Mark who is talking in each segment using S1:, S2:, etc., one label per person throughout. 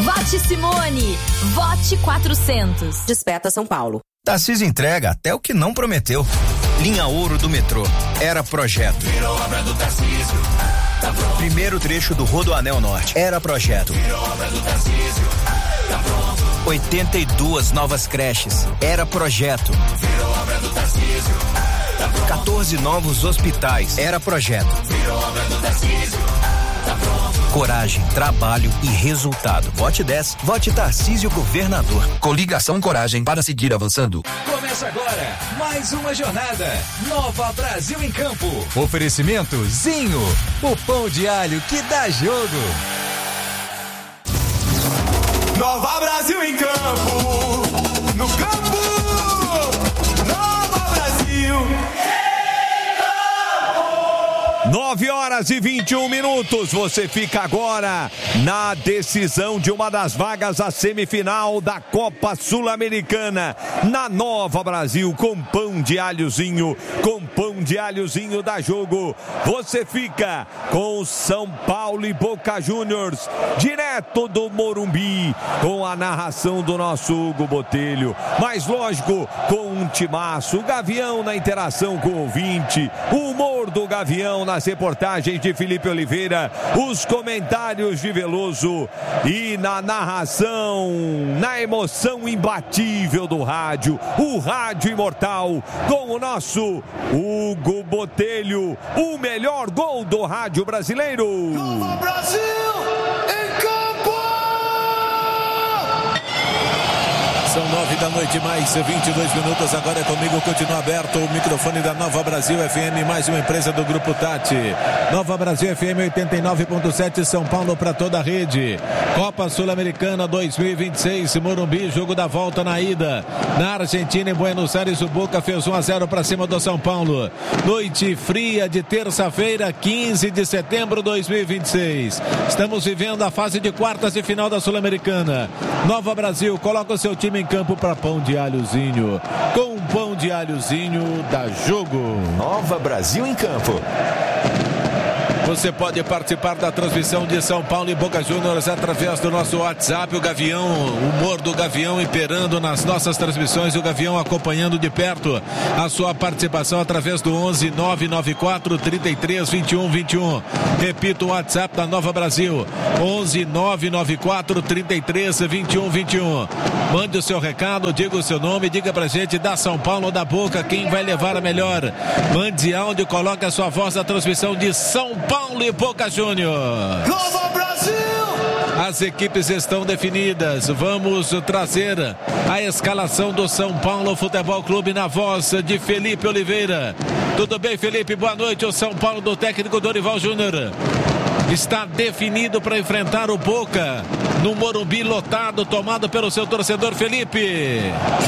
S1: Vote Simone. Vote 400.
S2: Desperta São Paulo.
S3: Tarcísio entrega até o que não prometeu. Linha Ouro do metrô. Era projeto.
S4: Virou obra do Tarcísio. Tá pronto.
S3: Primeiro trecho do Rodoanel Norte. Era projeto.
S4: Virou obra do Tarcísio. Tá pronto.
S3: 82 novas creches. Era projeto.
S4: Virou obra do Tarcísio. Tá pronto.
S3: 14 novos hospitais. Era projeto.
S4: Virou obra do Tarcísio. Tá pronto.
S3: Coragem, trabalho e resultado. Vote 10. Vote Tarcísio Governador.
S5: Coligação Coragem para seguir avançando.
S6: Começa agora mais uma jornada. Nova Brasil em Campo. Oferecimento Zinho, o pão de alho que dá jogo.
S4: Nova Brasil em Campo. No campo. Nova Brasil.
S7: 9h21. Você fica agora na decisão de uma das vagas à semifinal da Copa Sul-Americana. Na Nova Brasil, com pão de alhozinho. Com pão de alhozinho dá jogo. Você fica com São Paulo e Boca Juniors, direto do Morumbi, com a narração do nosso Hugo Botelho. Mas lógico, com um timaço. O Gavião na interação com o ouvinte. O humor do Gavião nas reportagens de Felipe Oliveira, os comentários de Veloso e na narração, na emoção imbatível do rádio, o rádio imortal, com o nosso Hugo Botelho, o melhor gol do rádio brasileiro.
S4: Nova Brasil em campo!
S8: São 9h, mais 22 minutos. Agora é comigo, continua aberto o microfone da Nova Brasil FM, mais uma empresa do Grupo Tati. Nova Brasil FM 89.7, São Paulo para toda a rede. Copa Sul-Americana 2026, Morumbi, jogo da volta na ida. Na Argentina, em Buenos Aires, o Boca fez 1-0 para cima do São Paulo. Noite fria de terça-feira, 15 de setembro de 2026. Estamos vivendo a fase de quartas de final da Sul-Americana. Nova Brasil, coloca o seu time em campo para pão de alhozinho. Com pão de alhozinho dá jogo.
S6: Nova Brasil em Campo.
S8: Você pode participar da transmissão de São Paulo e Boca Juniors através do nosso WhatsApp. O Gavião, o humor do Gavião imperando nas nossas transmissões. O Gavião acompanhando de perto a sua participação através do 11 994 33 21 21. Repito, o WhatsApp da Nova Brasil: 11 994 33 21 21. Mande o seu recado, diga o seu nome, diga pra gente da São Paulo ou da Boca quem vai levar a melhor. Mande áudio, coloque a sua voz na transmissão de São Paulo e Boca Juniors.
S4: Nova Brasil!
S8: As equipes estão definidas. Vamos trazer a escalação do São Paulo Futebol Clube na voz de Felipe Oliveira. Tudo bem, Felipe? Boa noite. O São Paulo do técnico Dorival Júnior está definido para enfrentar o Boca no Morumbi lotado, tomado pelo seu torcedor. Felipe.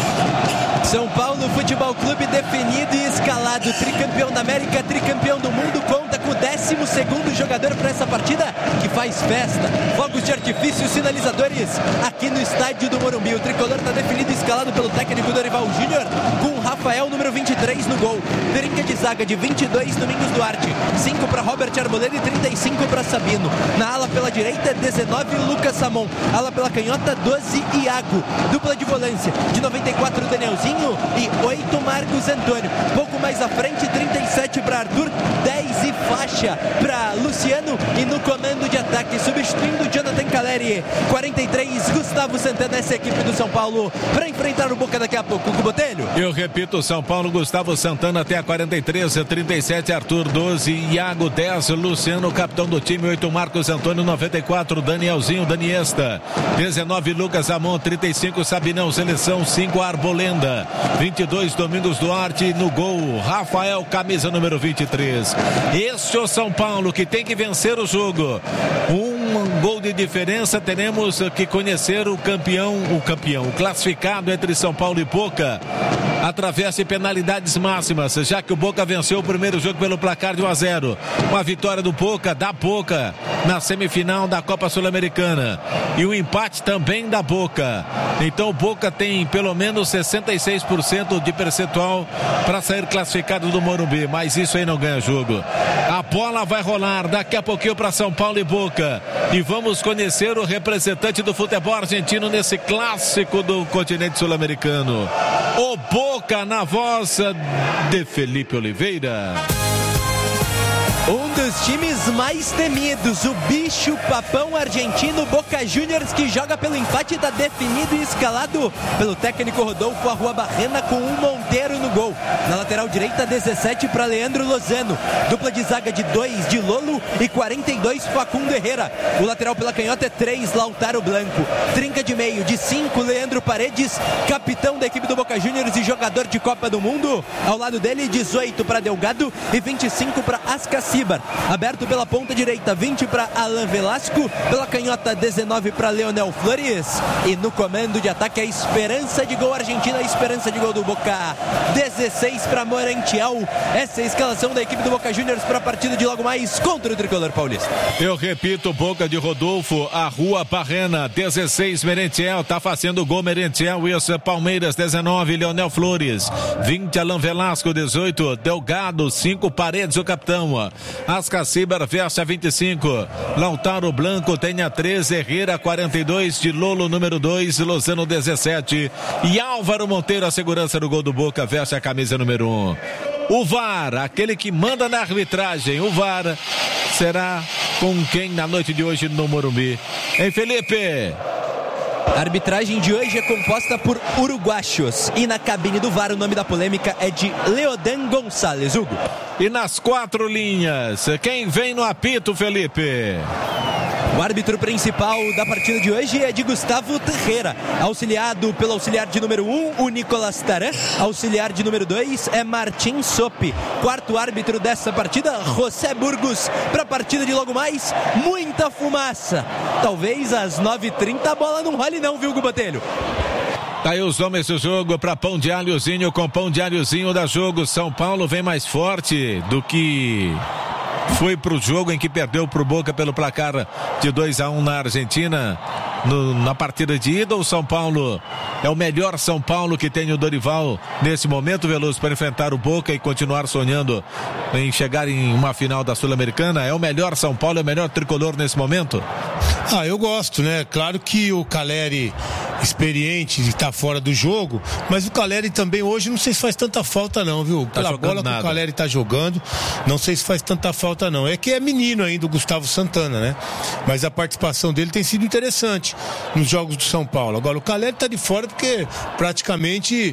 S9: São Paulo Futebol Clube definido e escalado, tricampeão da América, tricampeão do mundo, conta com o 12º jogador para essa partida, que faz festa, fogos de artifício, sinalizadores aqui no estádio do Morumbi. O tricolor está definido e escalado pelo técnico Dorival Júnior, com o Rafael, número 23 no gol, trinca de zaga de 22, Domingos Duarte, 5 para Robert Arboleda e 35 para Sabino. Na ala pela direita, 19, Lucas Samon, ala pela canhota, 12, Iago, dupla de volância, de 94, Danielzinho e 8, Marcos Antônio. Pouco mais à frente, 37 para Arthur, 10 e faixa para Luciano, e no comando de ataque, substituindo Jonathan Caleri, 43, Gustavo Santana. Essa equipe do São Paulo para enfrentar o Boca daqui a pouco. Hugo Botelho.
S8: Eu repito, São Paulo, Gustavo Santana até a 43, 37 Arthur, 12 Iago, 10 Luciano, capitão do time, 8 Marcos Antônio, 94 Danielzinho, Daniesta, 19 Lucas Amon, 35 Sabinão, seleção, 5 Arbolenda, 22 Domingos Duarte, no gol Rafael, camisa número 23. Este é o São Paulo que tem que vencer o jogo. Um gol de diferença, teremos que conhecer o classificado entre São Paulo e Boca através de penalidades máximas, já que o Boca venceu o primeiro jogo pelo placar de 1-0. Uma vitória do Boca, da Boca, na semifinal da Copa Sul-Americana, e o empate também da Boca. Então o Boca tem pelo menos 66% de percentual para sair classificado do Morumbi, mas isso aí não ganha jogo. A bola vai rolar daqui a pouquinho para São Paulo e Boca, e vamos conhecer o representante do futebol argentino nesse clássico do continente sul-americano. O Boca, na voz de Felipe Oliveira.
S9: Um dos times mais temidos, o bicho papão argentino Boca Juniors, que joga pelo empate, está definido e escalado pelo técnico Rodolfo Arruabarrena, com um Monteiro no gol. Na lateral direita, 17 para Leandro Lozano, dupla de zaga de 2 de Lolo e 42 Facundo Herrera. O lateral pela canhota é 3, Lautaro Blanco. Trinca de meio de 5, Leandro Paredes, capitão da equipe do Boca Juniors e jogador de Copa do Mundo. Ao lado dele, 18 para Delgado e 25 para Ascacíbar. Aberto pela ponta direita, 20 para Alan Velasco, pela canhota 19 para Leonel Flores, e no comando de ataque a esperança de gol argentina, a esperança de gol do Boca, 16 para Morantiel. Essa é a escalação da equipe do Boca Juniors para a partida de logo mais contra o tricolor paulista.
S8: Eu repito, Boca de Rodolfo Arruabarrena, 16 Merentiel, tá fazendo gol Merentiel, isso, Palmeiras 19, Leonel Flores, 20 Alan Velasco, 18 Delgado, 5 Paredes, o capitão. Ascacíbar veste a 25, Lautaro Blanco tem a 13, Herrera 42, de Lolo número 2, Lozano 17 e Álvaro Monteiro, a segurança do gol do Boca, veste a camisa número 1. O VAR, aquele que manda na arbitragem, o VAR será com quem na noite de hoje no Morumbi? Hein, Felipe?
S9: A arbitragem de hoje é composta por uruguaios e na cabine do VAR o nome da polêmica é de Leodan Gonçalves, Hugo.
S8: E nas 4 linhas, quem vem no apito, Felipe?
S9: O árbitro principal da partida de hoje é de Gustavo Tejera, auxiliado pelo auxiliar de número 1, o Nicolas Taran. Auxiliar de número 2 é Martin Sopi. Quarto árbitro dessa partida, José Burgos. Para a partida de logo mais, muita fumaça. Talvez às 9h30 a bola não role não, viu, Gubotelho?
S8: Tá aí os homens do jogo para Pão de Alhozinho, com Pão de Alhozinho da jogo. São Paulo vem mais forte do que foi pro jogo em que perdeu pro Boca pelo placar de 2-1 na Argentina. Na partida de ida, o São Paulo é o melhor São Paulo que tem o Dorival nesse momento, Veloso, para enfrentar o Boca e continuar sonhando em chegar em uma final da Sul-Americana. É o melhor São Paulo, é o melhor tricolor nesse momento?
S2: Eu gosto, né? Claro que o Caleri, experiente, está fora do jogo, mas o Caleri também hoje não sei se faz tanta falta não, viu? Pela bola que o Caleri tá jogando, não sei se faz tanta falta não. É que é menino ainda o Gustavo Santana, né? Mas a participação dele tem sido interessante nos jogos do São Paulo. Agora o Caleri tá de fora porque praticamente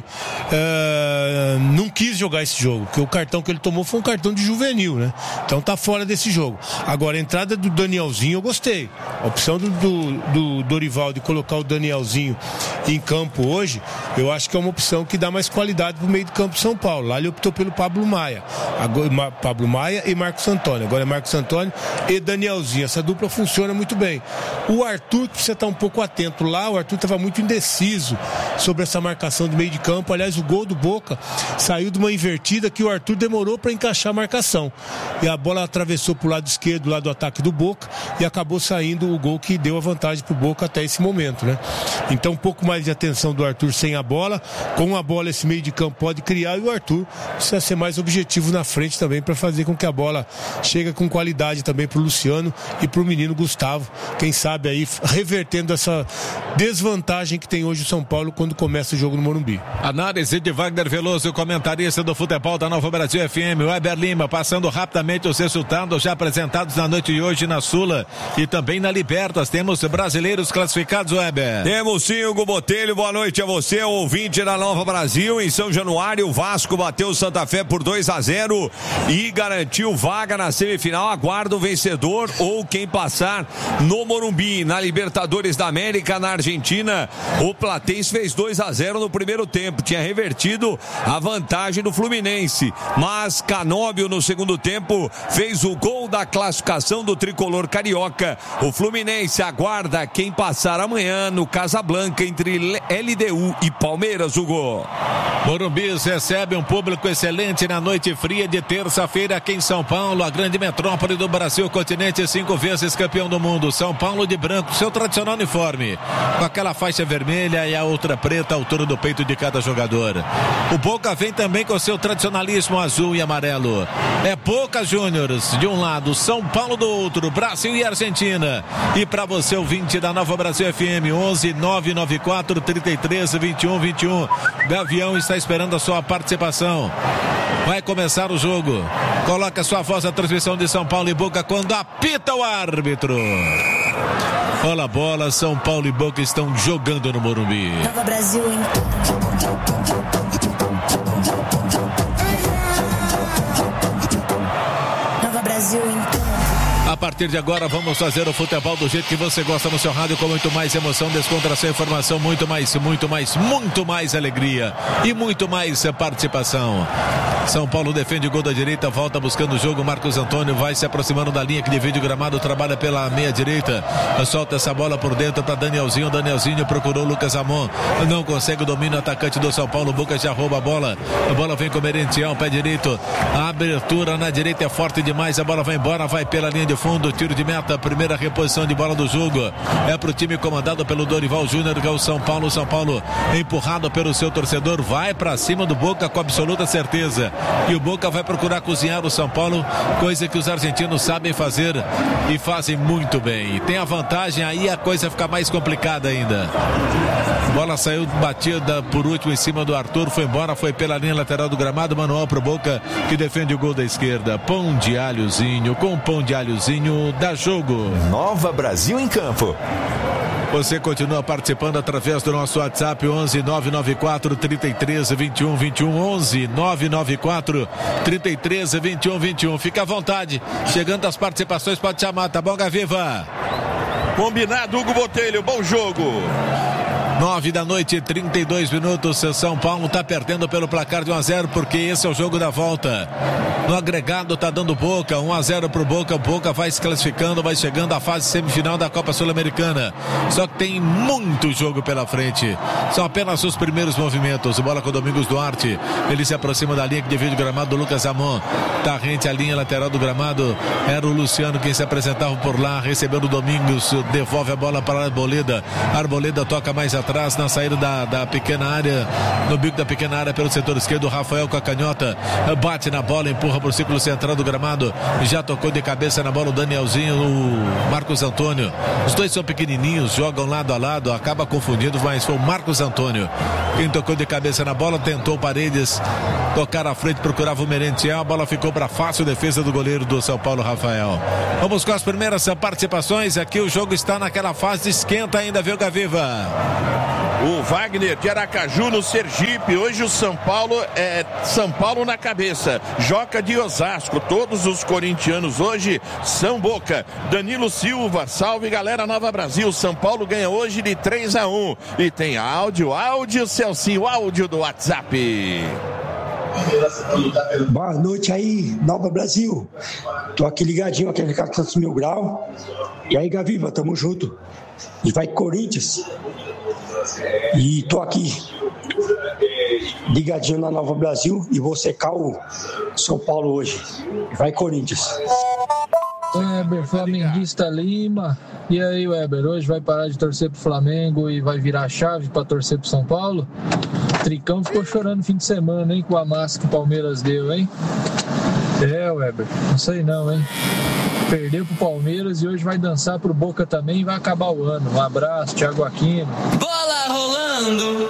S2: não quis jogar esse jogo, porque o cartão que ele tomou foi um cartão de juvenil, né? Então tá fora desse jogo. Agora a entrada do Danielzinho eu gostei. A opção do Dorival de colocar o Danielzinho em campo hoje, eu acho que é uma opção que dá mais qualidade pro meio do campo de São Paulo. Lá ele optou pelo Pablo Maia. Agora, Pablo Maia e Marcos Antônio. Agora é Marcos Antônio e Danielzinho. Essa dupla funciona muito bem. O Arthur, que precisa estar um pouco atento lá, o Arthur estava muito indeciso sobre essa marcação do meio de campo. Aliás, o gol do Boca saiu de uma invertida que o Arthur demorou para encaixar a marcação. E a bola atravessou pro lado esquerdo, lá do ataque do Boca, e acabou saindo o gol que deu a vantagem pro Boca até esse momento, né? Então um pouco mais de atenção do Arthur sem a bola. Com a bola esse meio de campo pode criar, e o Arthur precisa ser mais objetivo na frente também para fazer com que a bola chegue com qualidade também pro Luciano e pro menino Gustavo, quem sabe aí revertendo essa desvantagem que tem hoje o São Paulo quando começa o jogo no Morumbi.
S8: Análise de Wagner Veloso, comentarista do futebol da Nova Brasil FM. Weber Lima, passando rapidamente os resultados já apresentados na noite de hoje na Sula e também na Libertas. Temos brasileiros classificados, Weber.
S7: Temos sim, Hugo Botelho, boa noite a você, ouvinte da Nova Brasil. Em São Januário, o Vasco bateu o Santa Fé por 2-0 e garantiu vaga na semifinal. Aguarda o vencedor ou quem passar no Morumbi. Na Libertadores da América, na Argentina, o Platense fez 2-0 no primeiro tempo, tinha revertido a vantagem do Fluminense, mas Canóbio no segundo tempo fez o gol da classificação do tricolor carioca. O Fluminense aguarda quem passar amanhã no Casablanca entre LDU e Palmeiras, Hugo.
S8: Morumbi recebe um público excelente na noite fria de terça-feira aqui em São Paulo, a grande metrópole do Brasil continente, 5 vezes campeão do mundo. São Paulo de branco, seu tradicional uniforme, com aquela faixa vermelha e a outra preta. preta, a altura do peito de cada jogador. O Boca vem também com seu tradicionalismo azul e amarelo. É Boca Juniors de um lado, São Paulo do outro, Brasil e Argentina. E para você, ouvinte da Nova Brasil FM, 11 994 33 21 21. Gavião está esperando a sua participação. Vai começar o jogo. Coloca sua voz na transmissão de São Paulo e Boca quando apita o árbitro. Rola a bola, São Paulo e Boca estão jogando no Morumbi.
S10: Nova Brasil em Nova Brasil em
S8: A partir de agora vamos fazer o futebol do jeito que você gosta no seu rádio, com muito mais emoção, descontração, informação, muito mais alegria e muito mais participação. São Paulo defende o gol da direita, volta buscando o jogo, Marcos Antônio vai se aproximando da linha que divide o gramado, trabalha pela meia direita, solta essa bola por dentro para Danielzinho procurou Lucas Amon, não consegue o domínio, atacante do São Paulo, Boca já rouba a bola vem com o Merentiel, pé direito, a abertura na direita é forte demais, a bola vai embora, vai pela linha de fundo, tiro de meta, primeira reposição de bola do jogo, é pro time comandado pelo Dorival Júnior, que é o São Paulo empurrado pelo seu torcedor, vai pra cima do Boca com absoluta certeza, e o Boca vai procurar cozinhar o São Paulo, coisa que os argentinos sabem fazer e fazem muito bem, e tem a vantagem, aí a coisa fica mais complicada ainda. Bola saiu batida por último em cima do Arthur, foi embora, foi pela linha lateral do gramado, manual pro Boca, que defende o gol da esquerda. Pão de alhozinho, com pão de alhozinho, dá jogo.
S6: Nova Brasil em campo.
S8: Você continua participando através do nosso WhatsApp 11 994 33 21 21 11 994 33 21 21. Fica à vontade. Chegando as participações, pode chamar, tá bom, Gaviva?
S7: Combinado, Hugo Botelho, bom jogo.
S8: 9 da noite, 32 minutos. São Paulo está perdendo pelo placar de 1-0, porque esse é o jogo da volta. No agregado tá dando Boca, 1-0 pro Boca. O Boca vai se classificando, vai chegando à fase semifinal da Copa Sul-Americana. Só que tem muito jogo pela frente. São apenas os primeiros movimentos. Bola com o Domingos Duarte. Ele se aproxima da linha que divide o gramado do Lucas Amon. Tá rente à linha lateral do gramado. Era o Luciano quem se apresentava por lá, recebendo o Domingos. Devolve a bola para a Arboleda. A Arboleda toca mais atrás na saída da pequena área, no bico da pequena área pelo setor esquerdo. O Rafael com a canhota bate na bola, empurra pro círculo central do gramado, já tocou de cabeça na bola o Danielzinho, o Marcos Antônio. Os dois são pequenininhos, jogam lado a lado, acaba confundindo, mas foi o Marcos Antônio quem tocou de cabeça na bola, tentou Paredes tocar à frente, procurava o Merentiel, a bola ficou para fácil defesa do goleiro do São Paulo, Rafael. Vamos com as primeiras participações. Aqui o jogo está naquela fase, esquenta ainda, viu, Gaviva?
S11: O Wagner de Aracaju no Sergipe. Hoje o São Paulo é São Paulo na cabeça. Joca de Osasco. Todos os corintianos hoje são Boca. Danilo Silva, salve galera Nova Brasil. São Paulo ganha hoje de 3-1. E tem áudio, Celcinho, áudio do WhatsApp.
S12: Boa noite aí, Nova Brasil. Tô aqui ligadinho, aquele cara que tá 1000 graus. E aí, Gaviva, tamo junto. E vai Corinthians. E tô aqui ligadinho na Nova Brasil e vou secar o São Paulo hoje. Vai Corinthians.
S13: Weber, flamenguista Lima. E aí, Weber, hoje vai parar de torcer pro Flamengo e vai virar a chave pra torcer pro São Paulo? Tricão ficou chorando no fim de semana, hein, com a massa que o Palmeiras deu, hein? É, Weber, não sei não, hein? Perdeu pro Palmeiras e hoje vai dançar pro Boca também e vai acabar o ano. Um abraço, Thiago Aquino.
S4: Bola rolando.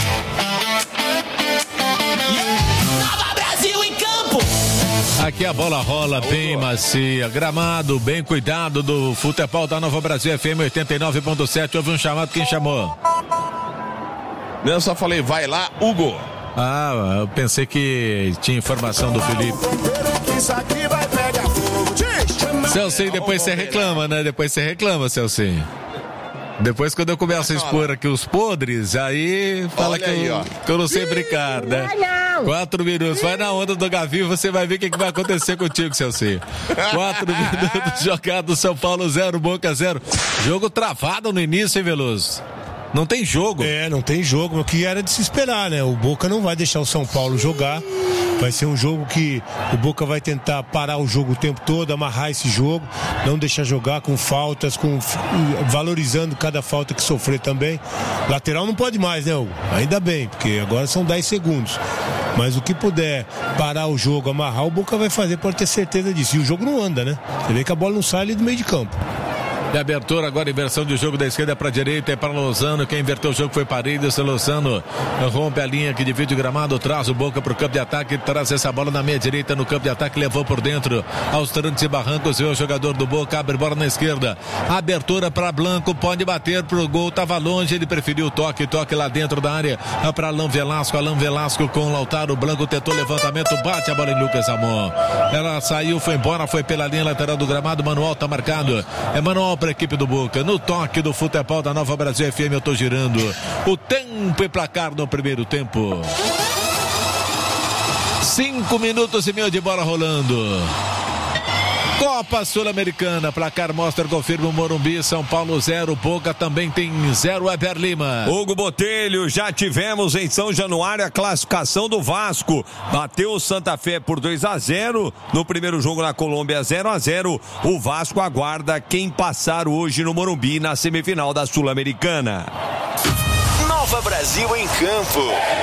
S4: Nova Brasil em campo.
S8: Aqui a bola rola bem macia, gramado bem cuidado do futebol da Nova Brasil FM 89.7. Houve um chamado, quem chamou?
S11: Eu só falei, vai lá, Hugo.
S8: Ah, eu pensei que tinha informação do Felipe. Celcinho, depois você reclama, né? Depois você reclama, Celcinho. Depois, quando eu começo a expor aqui os podres, aí fala que eu não sei brincar, né? 4 minutos, vai na onda do Gavi, você vai ver o que vai acontecer contigo, Celcinho. 4 minutos jogados, São Paulo 0, Boca 0. Jogo travado no início, hein, Veloso? Não tem jogo.
S2: Não tem jogo, o que era de se esperar, né? O Boca não vai deixar o São Paulo jogar. Vai ser um jogo que o Boca vai tentar parar o jogo o tempo todo, amarrar esse jogo, não deixar jogar com faltas, valorizando cada falta que sofrer também. Lateral não pode mais, né, Hugo? Ainda bem, porque agora são 10 segundos. Mas o que puder parar o jogo, amarrar, o Boca vai fazer, pode ter certeza disso. E o jogo não anda, né? Você vê que a bola não sai ali do meio de campo.
S8: De abertura, agora inversão de jogo da esquerda para a direita, é para Lozano. Quem inverteu o jogo foi Paredes. Lozano rompe a linha que divide o gramado, traz o Boca para o campo de ataque, traz essa bola na meia direita no campo de ataque, levou por dentro aos trancos e barrancos, veio o jogador do Boca, abre bola na esquerda, abertura para Blanco, pode bater pro gol, estava longe, ele preferiu o toque lá dentro da área, para Alain Velasco com o Lautaro. Blanco tentou levantamento, bate a bola em Lucas Amon, ela saiu, foi embora, foi pela linha lateral do gramado. Manuel tá marcado, é Manuel para a equipe do Boca, no toque do futebol da Nova Brasil FM. Eu tô girando o tempo e placar no primeiro tempo. 5 minutos e meio de bola rolando. Copa Sul-Americana, placar mostra, confirma o Morumbi, São Paulo 0, Boca também tem 0, Weber Lima.
S7: Hugo Botelho, já tivemos em São Januário a classificação do Vasco, bateu o Santa Fé por 2-0, no primeiro jogo na Colômbia 0-0, o Vasco aguarda quem passar hoje no Morumbi na semifinal da Sul-Americana.
S3: Nova Brasil em campo.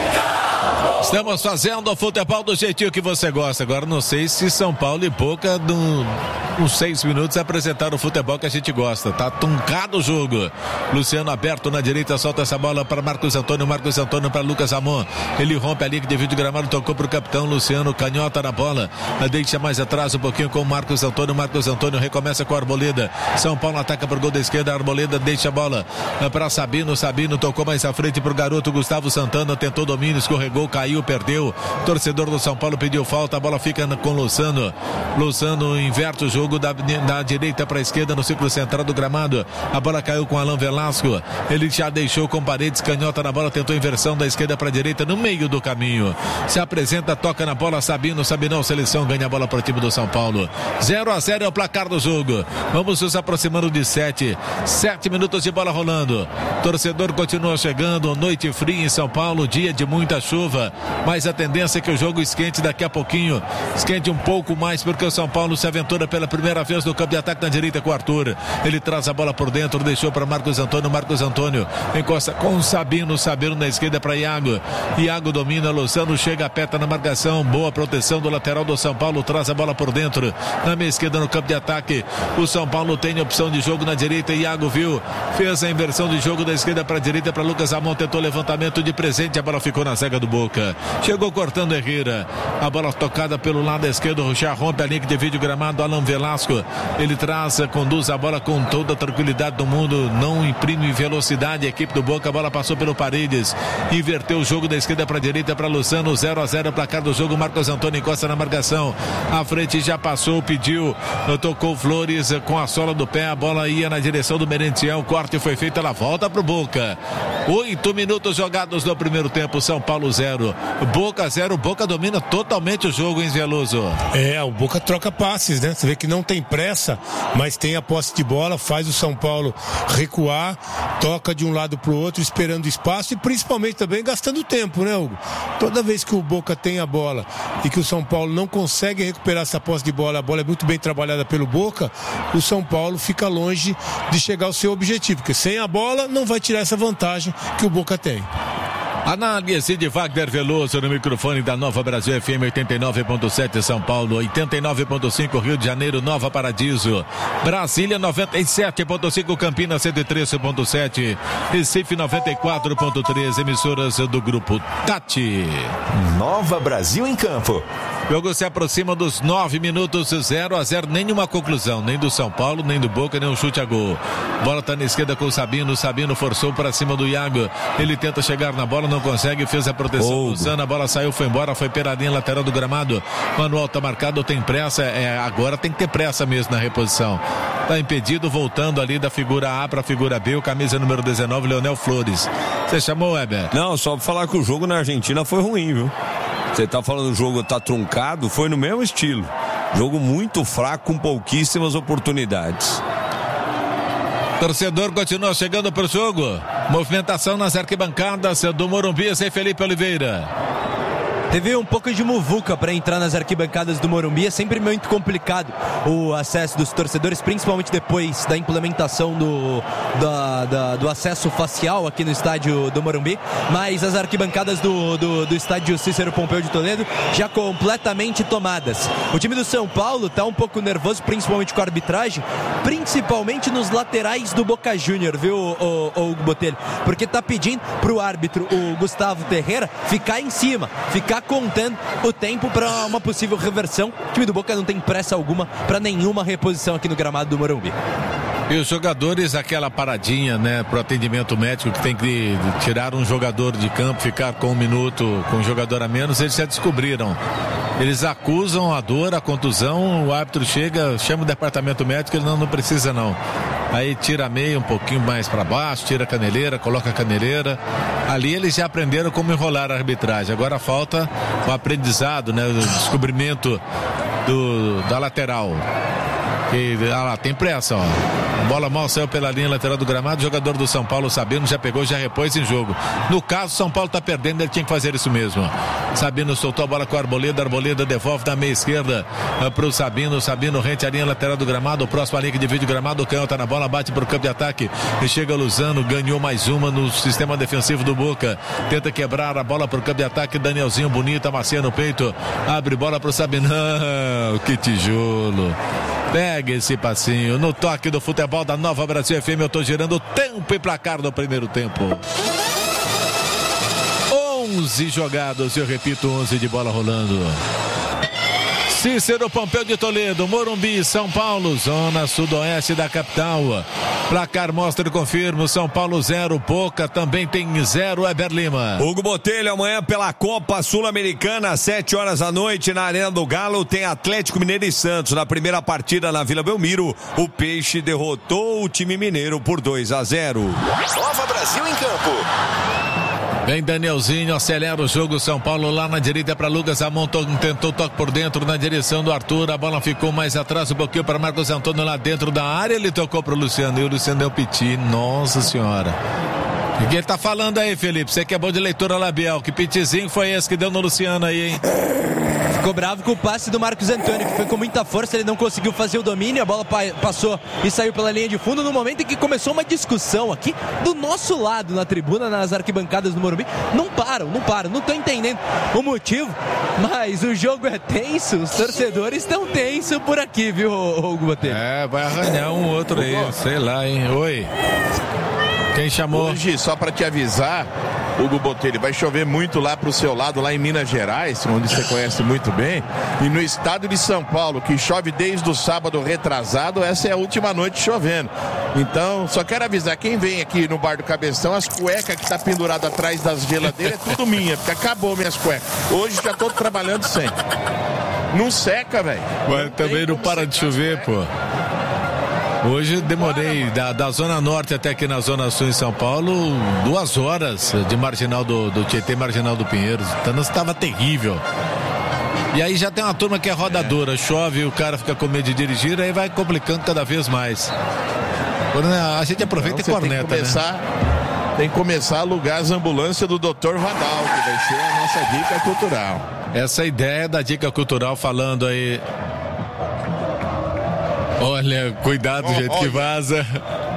S8: Estamos fazendo o futebol do jeitinho que você gosta. Agora não sei se São Paulo e Boca uns 6 minutos apresentaram o futebol que a gente gosta. Tá truncado o jogo. Luciano aberto na direita, solta essa bola para Marcos Antônio para Lucas Amon. Ele rompe a linha que divide o gramado, tocou para o capitão Luciano, canhota na bola, deixa mais atrás um pouquinho com o Marcos Antônio recomeça com a Arboleda. São Paulo ataca por gol da esquerda, a Arboleda deixa a bola para Sabino tocou mais à frente para o garoto Gustavo Santana, tentou domínio, escorregou, caiu, perdeu. Torcedor do São Paulo pediu falta, a bola fica com Luciano inverte o jogo da direita para a esquerda no círculo central do gramado, a bola caiu com Alain Velasco, ele já deixou com Paredes, canhota na bola, tentou inversão da esquerda para a direita no meio do caminho, se apresenta, toca na bola, Sabinão, seleção, ganha a bola para o time do São Paulo. 0-0 é o placar do jogo. Vamos nos aproximando de 7 minutos de bola rolando. Torcedor continua chegando, noite fria em São Paulo, dia de muita chuva, mas a tendência é que o jogo esquente daqui a pouquinho, esquente um pouco mais, porque o São Paulo se aventura pela primeira vez no campo de ataque na direita com o Arthur, ele traz a bola por dentro, deixou para Marcos Antônio encosta com Sabino na esquerda para Iago domina, Lozano chega, aperta na marcação, boa proteção do lateral do São Paulo, traz a bola por dentro, na meia esquerda no campo de ataque, o São Paulo tem opção de jogo na direita, Iago fez a inversão de jogo da esquerda para a direita para Lucas Amon, tentou levantamento de presente, a bola ficou na zaga do Boca, chegou cortando Herrera, a bola tocada pelo lado esquerdo, já rompe a linha que divide o gramado, Alain Velasco, ele conduz a bola com toda a tranquilidade do mundo, não imprime velocidade, a equipe do Boca, a bola passou pelo Paredes, inverteu o jogo da esquerda para a direita para Luciano, 0-0, placar do jogo, Marcos Antônio encosta na marcação, à frente já passou, pediu, tocou Flores com a sola do pé, a bola ia na direção do Merentiel, o corte foi feito, ela volta pro Boca. 8 minutos jogados no primeiro tempo, São Paulo 0, Boca 0, Boca domina totalmente o jogo, hein, Veloso?
S2: O Boca troca passes, né? Você vê que não tem pressa, mas tem a posse de bola, faz o São Paulo recuar, toca de um lado pro outro, esperando espaço e principalmente também gastando tempo, né, Hugo? Toda vez que o Boca tem a bola e que o São Paulo não consegue recuperar essa posse de bola, a bola é muito bem trabalhada pelo Boca, o São Paulo fica longe de chegar ao seu objetivo, porque sem a bola não vai tirar essa vantagem que o Boca tem.
S8: Análise de Wagner Veloso no microfone da Nova Brasil FM 89.7 São Paulo, 89.5 Rio de Janeiro, Nova Paradiso, Brasília 97.5 Campinas 103.7, Recife 94.3, emissoras do Grupo Tati.
S3: Nova Brasil em campo.
S8: O jogo se aproxima dos 9 minutos, 0-0, nenhuma conclusão, nem do São Paulo, nem do Boca, nem um chute a gol. Bola tá na esquerda com o Sabino forçou para cima do Iago, ele tenta chegar na bola, não consegue, fez a proteção do Zana, a bola saiu, foi embora, foi pela linha lateral do gramado, Manuel tá marcado, tem pressa, agora tem que ter pressa mesmo na reposição, tá impedido, voltando ali da figura A para a figura B, o camisa número 19, Leonel Flores. Você chamou, Weber?
S7: Não, só pra falar que o jogo na Argentina foi ruim, viu? Você tá falando do jogo tá truncado, foi no mesmo estilo. Jogo muito fraco, com pouquíssimas oportunidades.
S8: Torcedor continua chegando pro jogo. Movimentação nas arquibancadas do Morumbi, sem Felipe Oliveira.
S9: Teve um pouco de muvuca para entrar nas arquibancadas do Morumbi. É sempre muito complicado o acesso dos torcedores, principalmente depois da implementação do acesso facial aqui no estádio do Morumbi. Mas as arquibancadas do estádio Cícero Pompeu de Toledo já completamente tomadas. O time do São Paulo está um pouco nervoso, principalmente com a arbitragem, principalmente nos laterais do Boca Júnior, viu, o Hugo Botelho? Porque tá pedindo pro árbitro, o Gustavo Ferreira, ficar em cima, ficar contando o tempo para uma possível reversão. O time do Boca não tem pressa alguma para nenhuma reposição aqui no gramado do Morumbi.
S8: E os jogadores, aquela paradinha, né, pro atendimento médico, que tem que tirar um jogador de campo, ficar com 1 minuto com um jogador a menos, eles já descobriram. Eles acusam a dor, a contusão, o árbitro chega, chama o departamento médico, ele não precisa não. Aí tira a meia um pouquinho mais para baixo, tira a caneleira, coloca a caneleira. Ali eles já aprenderam como enrolar a arbitragem. Agora falta o aprendizado, né, o descobrimento da lateral. Lá, tem pressa, ó. A bola mal saiu pela linha lateral do gramado. O jogador do São Paulo, Sabino, já pegou, já repôs em jogo. No caso, São Paulo tá perdendo, ele tinha que fazer isso mesmo. Sabino soltou a bola com a Arboleda devolve da meia esquerda pro Sabino. Sabino rente a linha lateral do gramado. O próximo a linha que divide o gramado. O Canhão tá na bola, bate pro campo de ataque e chega Luzano, ganhou mais uma no sistema defensivo do Boca. Tenta quebrar a bola pro campo de ataque. Danielzinho bonito, amacia no peito. Abre bola pro Sabinão. Que tijolo. Pega esse passinho no toque do futebol da Nova Brasil FM. Eu tô girando o tempo e placar do primeiro tempo. 11 jogados, eu repito, 11 de bola rolando. Cícero Pompeu de Toledo, Morumbi, São Paulo, zona sudoeste da capital. Placar mostra e confirma, São Paulo 0, Boca também tem 0, Eber Lima.
S7: Hugo Botelho, amanhã pela Copa Sul-Americana, às 7 horas da noite, na Arena do Galo, tem Atlético Mineiro e Santos. Na primeira partida na Vila Belmiro, o Peixe derrotou o time mineiro por 2-0.
S3: Nova Brasil em campo.
S8: Vem Danielzinho, acelera o jogo. São Paulo lá na direita para Lucas Amon, tentou toque por dentro na direção do Arthur. A bola ficou mais atrás um pouquinho para Marcos Antônio lá dentro da área. Ele tocou para o Luciano e o Luciano deu piti. Nossa senhora. O que ele tá falando aí, Felipe? Você que é bom de leitura labial. Que pitizinho foi esse que deu no Luciano aí, hein?
S9: Ficou bravo com o passe do Marcos Antônio, que foi com muita força, ele não conseguiu fazer o domínio, a bola passou e saiu pela linha de fundo no momento em que começou uma discussão aqui do nosso lado na tribuna, nas arquibancadas do Morumbi. Não param, não tô entendendo o motivo, mas o jogo é tenso, os torcedores estão tensos por aqui, viu, Hugo Botelho?
S8: Vai arranhar um outro aí, sei lá, hein? Oi. Quem chamou?
S11: Hoje, só para te avisar, Hugo Botelho, vai chover muito lá pro seu lado, lá em Minas Gerais, onde você conhece muito bem, e no estado de São Paulo, que chove desde o sábado retrasado, essa é a última noite chovendo. Então, só quero avisar, quem vem aqui no Bar do Cabeção, as cuecas que tá pendurado atrás das geladeiras é tudo minha, porque acabou minhas cuecas. Hoje já tô trabalhando sem. Não seca, velho.
S8: Mas também não para de chover, pô. Hoje demorei da Zona Norte até aqui na Zona Sul em São Paulo 2 horas de marginal do Tietê, marginal do Pinheiros. Então estava terrível. E aí já tem uma turma que é rodadora, chove, o cara fica com medo de dirigir, aí vai complicando cada vez mais. A gente aproveita e corneta, né?
S11: Tem que começar a alugar as ambulâncias do Dr. Vadal, que vai ser a nossa dica cultural.
S8: Essa ideia da dica cultural falando aí. Olha, cuidado do jeito que vaza.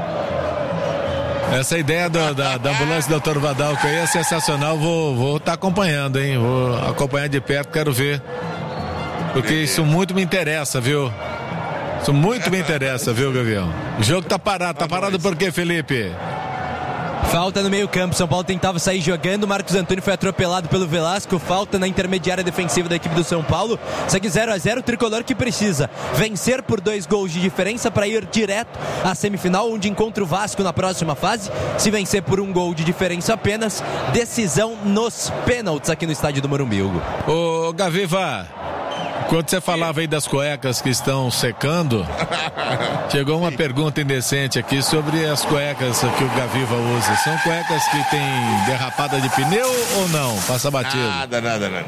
S8: Essa ideia da ambulância do Dr. Vadal que aí é sensacional. Vou estar acompanhando, hein? Vou acompanhar de perto, quero ver. Porque isso muito me interessa, viu? Isso muito me interessa, viu, Gavião? O jogo tá parado. Tá parado por quê, Felipe?
S9: Falta no meio campo, São Paulo tentava sair jogando, Marcos Antônio foi atropelado pelo Velasco, falta na intermediária defensiva da equipe do São Paulo. Segue 0-0, o tricolor que precisa vencer por 2 gols de diferença para ir direto à semifinal, onde encontra o Vasco na próxima fase. Se vencer por 1 gol de diferença apenas, decisão nos pênaltis aqui no estádio do Morumbi, Hugo.
S8: Ô Gaviva, quando você falava aí das cuecas que estão secando, chegou uma pergunta indecente aqui sobre as cuecas que o Gaviva usa. São cuecas que tem derrapada de pneu ou não? Passa batido?
S11: Nada.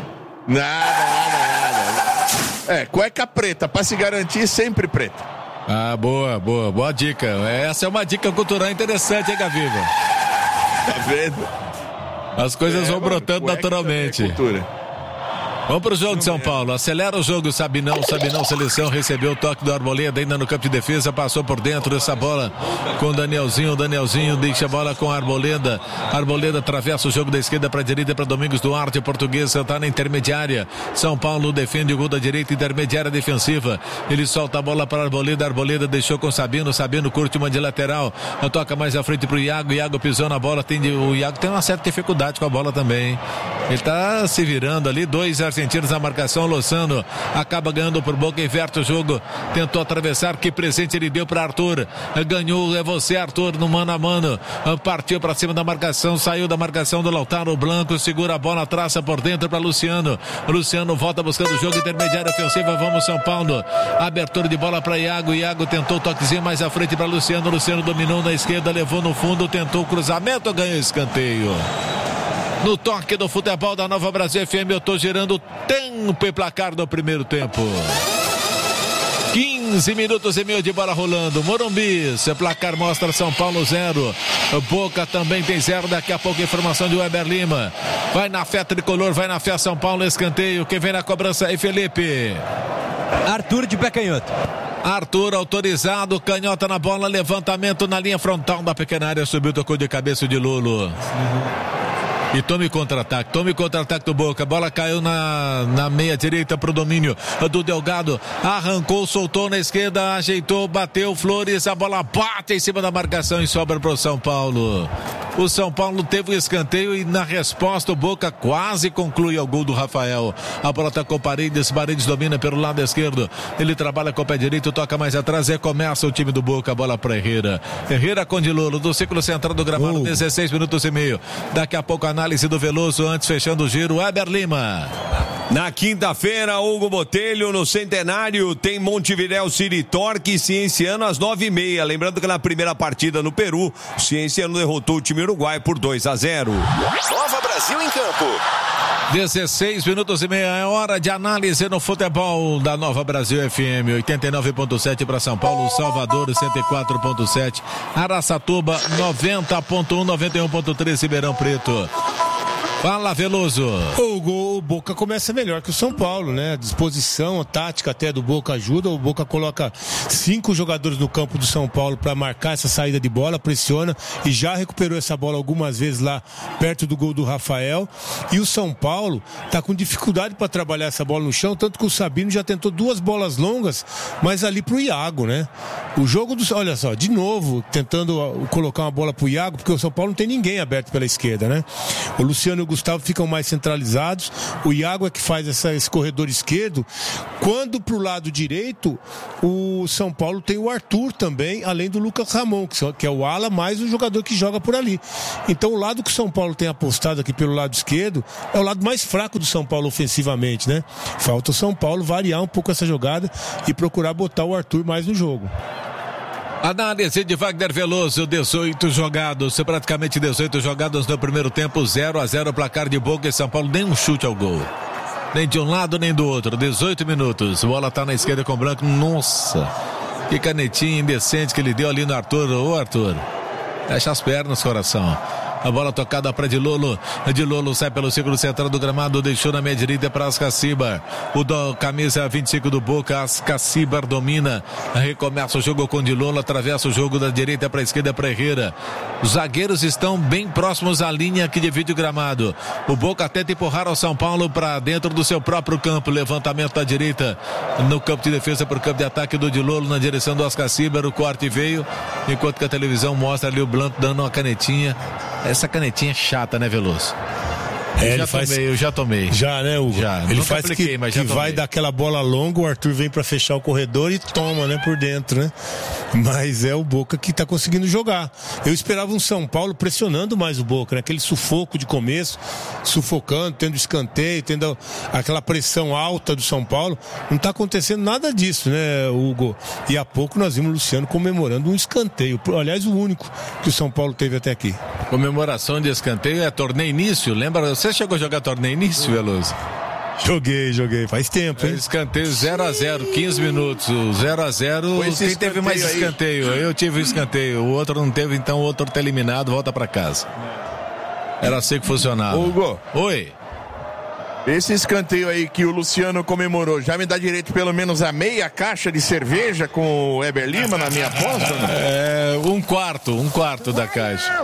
S11: Cueca preta, pra se garantir, sempre preta.
S8: Ah, boa dica. Essa é uma dica cultural interessante, hein, Gaviva?
S11: Tá vendo?
S8: As coisas vão brotando naturalmente. Vamos pro jogo de São Paulo. Acelera o jogo, Sabinão, seleção, recebeu o toque do Arboleda, ainda no campo de defesa, passou por dentro essa bola com o Danielzinho deixa a bola com a Arboleda. Arboleda atravessa o jogo da esquerda para a direita para Domingos Duarte, Portuguesa está na intermediária. São Paulo defende o gol da direita, intermediária defensiva. Ele solta a bola para Arboleda, Arboleda deixou com Sabino curte uma de lateral, toca mais à frente pro Iago pisou na bola, o Iago tem uma certa dificuldade com a bola também, hein? Ele tá se virando ali, 2 argentinos na marcação, Lozano acaba ganhando por Boca, inverte o jogo, tentou atravessar, que presente ele deu para Arthur, ganhou, é você Arthur, no mano a mano, partiu para cima da marcação, saiu da marcação do Lautaro Blanco, segura a bola, traça por dentro para Luciano volta buscando o jogo, intermediário ofensiva, vamos São Paulo, abertura de bola para Iago tentou o toquezinho mais à frente para Luciano dominou na esquerda, levou no fundo, tentou o cruzamento, ganhou escanteio. No toque do futebol da Nova Brasil FM, eu tô girando o tempo e placar do primeiro tempo. 15 minutos e meio de bola rolando. Morumbi, seu placar mostra São Paulo 0. Boca também tem 0. Daqui a pouco informação de Weber Lima. Vai na fé tricolor, vai na fé São Paulo, escanteio. Quem vem na cobrança aí, Felipe?
S9: Arthur de pé canhoto.
S8: Arthur autorizado, canhota na bola, levantamento na linha frontal da pequena área, subiu, tocou de cabeça de Lolo. E tome contra-ataque do Boca, bola caiu na meia direita pro domínio do Delgado, arrancou, soltou na esquerda, ajeitou, bateu Flores, a bola bate em cima da marcação e sobra pro São Paulo. O São Paulo teve o escanteio e na resposta o Boca quase conclui ao gol do Rafael. A bola tá com Paredes domina pelo lado esquerdo, ele trabalha com o pé direito, toca mais atrás, recomeça o time do Boca, a bola para Herrera com Dilolo, do círculo central do gramado, 16 minutos e meio. Daqui a pouco a análise do Veloso, antes fechando o giro, Weber Lima.
S7: Na quinta-feira, Hugo Botelho, no Centenário, tem Montevidéu City Torque e Cienciano às 9h30. Lembrando que na primeira partida no Peru, o Cienciano derrotou o time uruguai por 2-0.
S3: Nova Brasil em campo.
S8: 16 minutos e meio, é hora de análise no futebol da Nova Brasil FM, 89.7 para São Paulo, Salvador 104.7, Araçatuba 90.1, 91.3, Ribeirão Preto. Fala, Veloso.
S2: O Boca começa melhor que o São Paulo, né? A disposição, a tática até do Boca ajuda. O Boca coloca 5 jogadores no campo do São Paulo para marcar essa saída de bola, pressiona e já recuperou essa bola algumas vezes lá perto do gol do Rafael. E o São Paulo tá com dificuldade para trabalhar essa bola no chão, tanto que o Sabino já tentou 2 bolas longas, mas ali pro Iago, né? O jogo do... Olha só, de novo, tentando colocar uma bola pro Iago, porque o São Paulo não tem ninguém aberto pela esquerda, né? O Luciano e o Gustavo ficam mais centralizados, o Iago é que faz esse corredor esquerdo, quando pro lado direito o São Paulo tem o Arthur também, além do Lucas Ramon, que é o ala mais o jogador que joga por ali. Então o lado que o São Paulo tem apostado aqui pelo lado esquerdo é o lado mais fraco do São Paulo ofensivamente, né? Falta o São Paulo variar um pouco essa jogada e procurar botar o Arthur mais no jogo.
S8: Análise de Wagner Veloso, 18 jogados, praticamente 18 jogadas no primeiro tempo, 0-0 placar de Boca e São Paulo, nem um chute ao gol. Nem de um lado, nem do outro, 18 minutos, bola tá na esquerda com o Branco, nossa, que canetinha indecente que ele deu ali no Arthur. Ô Arthur, fecha as pernas, coração. A bola tocada para Dilolo. Dilolo sai pelo círculo central do gramado, deixou na meia direita para Ascacibar. Camisa 25 do Boca, Ascacibar domina. Recomeça o jogo com Dilolo, atravessa o jogo da direita para a esquerda para Herrera. Os zagueiros estão bem próximos à linha que divide o gramado. O Boca tenta empurrar o São Paulo para dentro do seu próprio campo. Levantamento da direita no campo de defesa para o campo de ataque do Dilolo na direção do Ascacibar. O corte veio, enquanto que a televisão mostra ali o Blanco dando uma canetinha. Essa canetinha é chata, né, Veloso? Eu já tomei.
S2: Já, né, Hugo?
S8: Já.
S2: Ele faz que vai dar aquela bola longa, o Arthur vem pra fechar o corredor e toma, né, por dentro, né? Mas é o Boca que tá conseguindo jogar. Eu esperava um São Paulo pressionando mais o Boca, né? Aquele sufoco de começo, sufocando, tendo escanteio, tendo aquela pressão alta do São Paulo. Não tá acontecendo nada disso, né, Hugo? E há pouco nós vimos o Luciano comemorando um escanteio. Aliás, o único que o São Paulo teve até aqui.
S8: Comemoração de escanteio é torneio início, lembra? Você chegou a jogar torneio início, Veloso?
S2: Joguei, faz tempo, hein?
S8: Escanteio 0-0, 15 minutos, 0-0, quem teve mais escanteio? Eu tive escanteio, o outro não teve, então o outro tá eliminado, volta pra casa. Era assim que funcionava.
S7: Hugo.
S8: Oi.
S11: Esse escanteio aí que o Luciano comemorou, já me dá direito pelo menos a meia caixa de cerveja com o Weber Lima na minha aposta?
S8: Um quarto da caixa.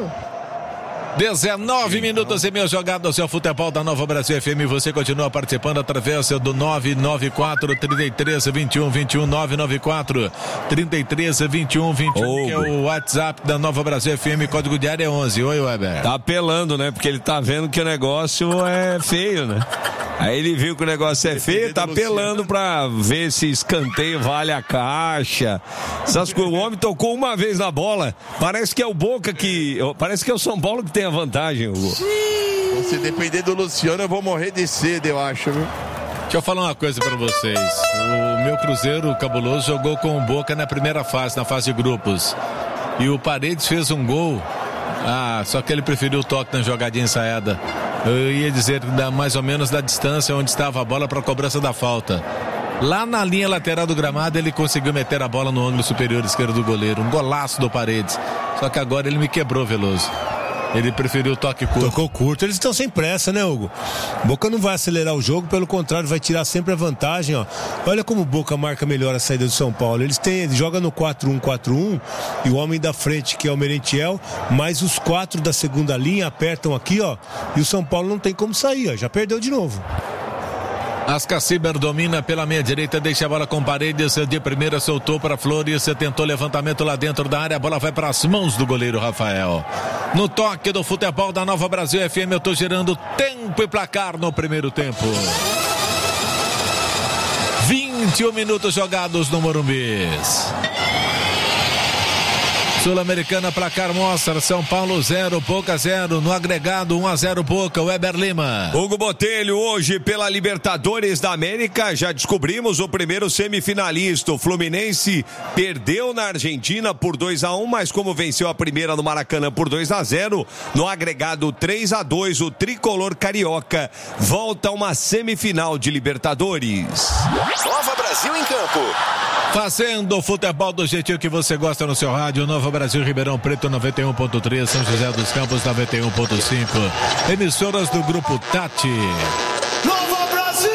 S8: 19 minutos e meio jogado no seu futebol da Nova Brasil FM. Você continua participando através do 994-33-21-21, 994-33-21-21, que é o WhatsApp da Nova Brasil FM, código de área é 11. Oi, Weber.
S7: Tá apelando, né? Porque ele tá vendo que o negócio é feio, né? Aí ele viu que o negócio é feio, tá apelando pra ver se escanteio vale a caixa. O homem tocou uma vez na bola. Parece que é o Boca que... Parece que é o São Paulo que tem a vantagem, Hugo.
S11: Se depender do Luciano, eu vou morrer de sede, eu acho, viu?
S8: Deixa eu falar uma coisa pra vocês. O meu Cruzeiro, o Cabuloso, jogou com o Boca na primeira fase, na fase de grupos. E o Paredes fez um gol. Só que ele preferiu o toque na jogadinha ensaiada. Eu ia dizer mais ou menos da distância onde estava a bola para a cobrança da falta. Lá na linha lateral do gramado ele conseguiu meter a bola no ângulo superior esquerdo do goleiro. Um golaço do Paredes. Só que agora ele me quebrou, Veloso. Ele preferiu o toque curto.
S2: Tocou curto. Eles estão sem pressa, né, Hugo? Boca não vai acelerar o jogo, pelo contrário, vai tirar sempre a vantagem, ó. Olha como o Boca marca melhor a saída do São Paulo. Ele joga no 4-1-4-1 e o homem da frente, que é o Merentiel, mais os 4 da segunda linha apertam aqui, ó. E o São Paulo não tem como sair, ó. Já perdeu de novo.
S8: Ascaciber domina pela meia direita, deixa a bola com Paredes, de primeira soltou para Flores, tentou levantamento lá dentro da área, a bola vai para as mãos do goleiro Rafael. No toque do futebol da Nova Brasil FM, eu tô girando tempo e placar no primeiro tempo. 21 minutos jogados no Morumbi. Sul-Americana, placar mostra São Paulo 0, Boca 0, no agregado 1-0 Boca, Weber Lima.
S7: Hugo Botelho, hoje pela Libertadores da América, já descobrimos o primeiro semifinalista. O Fluminense perdeu na Argentina por 2-1, mas como venceu a primeira no Maracanã por 2-0, no agregado 3-2, o tricolor carioca volta a uma semifinal de Libertadores.
S3: Nova Brasil em campo.
S8: Fazendo o futebol do jeitinho que você gosta no seu rádio. Nova Brasil, Ribeirão Preto 91.3, São José dos Campos 91.5. Emissoras do Grupo Tati.
S4: Nova Brasil!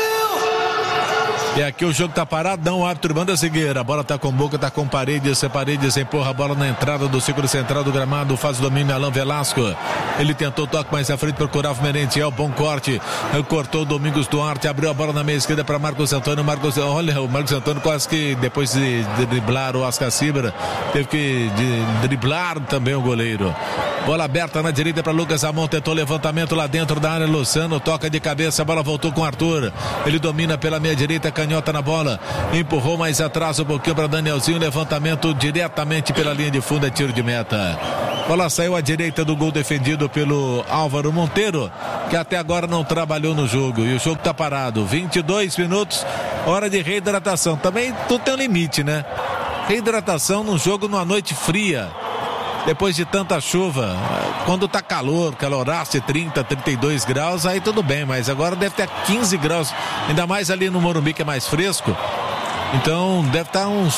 S8: E aqui o jogo tá parado, não, o árbitro manda seguir. A bola tá com Boca, tá com Paredes. Paredes empurra a bola na entrada do círculo central do gramado, faz o domínio Alain Velasco. Ele tentou o toque mais à frente, procurava o Merentiel, bom corte. Cortou o Domingos Duarte, abriu a bola na meia esquerda para Marcos Antônio. Olha, o Marcos Antônio quase que depois de driblar o Ascaciber, teve que driblar também o goleiro. Bola aberta na direita para Lucas Amon, tentou levantamento lá dentro da área. Luciano toca de cabeça, a bola voltou com Arthur. Ele domina pela meia direita, canhota na bola, empurrou mais atrás um pouquinho para Danielzinho, levantamento diretamente pela linha de fundo, é tiro de meta. Bola saiu à direita do gol defendido pelo Álvaro Monteiro, que até agora não trabalhou no jogo, e o jogo está parado. 22 minutos, hora de reidratação. Também tudo tem um limite, né? Reidratação num jogo numa noite fria, depois de tanta chuva. Quando tá calor, caloraço de 30, 32 graus, aí tudo bem, mas agora deve ter 15 graus, ainda mais ali no Morumbi, que é mais fresco. Então deve estar uns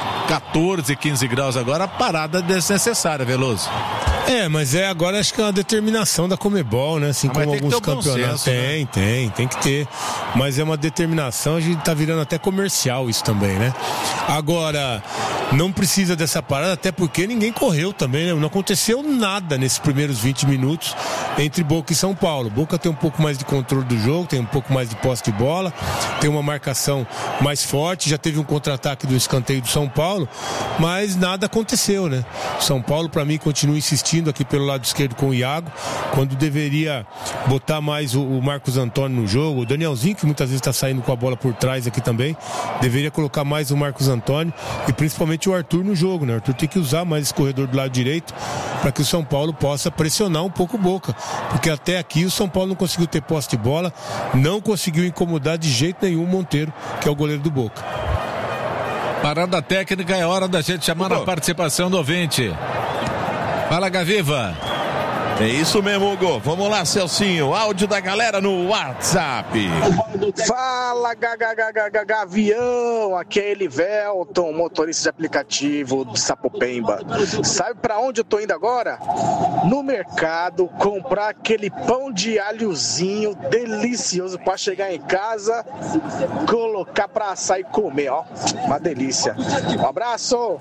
S8: 14, 15 graus agora, parada desnecessária, Veloso.
S2: Mas agora acho que é uma determinação da Conmebol, né? Assim como alguns campeonatos. Tem que ter. Mas é uma determinação, a gente tá virando até comercial isso também, né? Agora, não precisa dessa parada, até porque ninguém correu também, né? Não aconteceu nada nesses primeiros 20 minutos entre Boca e São Paulo. Boca tem um pouco mais de controle do jogo, tem um pouco mais de posse de bola, tem uma marcação mais forte, já teve um contra-ataque do escanteio do São Paulo, mas nada aconteceu, né? São Paulo, para mim, continua insistindo aqui pelo lado esquerdo com o Iago, quando deveria botar mais o Marcos Antônio no jogo, o Danielzinho, que muitas vezes está saindo com a bola por trás aqui também, deveria colocar mais o Marcos Antônio e principalmente o Arthur no jogo, né? O Arthur tem que usar mais esse corredor do lado direito para que o São Paulo possa pressionar um pouco o Boca, porque até aqui o São Paulo não conseguiu ter posse de bola, não conseguiu incomodar de jeito nenhum o Monteiro, que é o goleiro do Boca.
S8: Parada técnica, é hora da gente chamar a participação do ouvinte. Fala, Gaviva.
S11: É isso mesmo, Hugo. Vamos lá, Celcinho. Áudio da galera no WhatsApp.
S14: Fala, Gavião. Aqui é Elivelton, motorista de aplicativo de Sapopemba. Sabe pra onde eu tô indo agora? No mercado, comprar aquele pão de alhozinho delicioso pra chegar em casa, colocar pra assar e comer, ó. Uma delícia. Um abraço.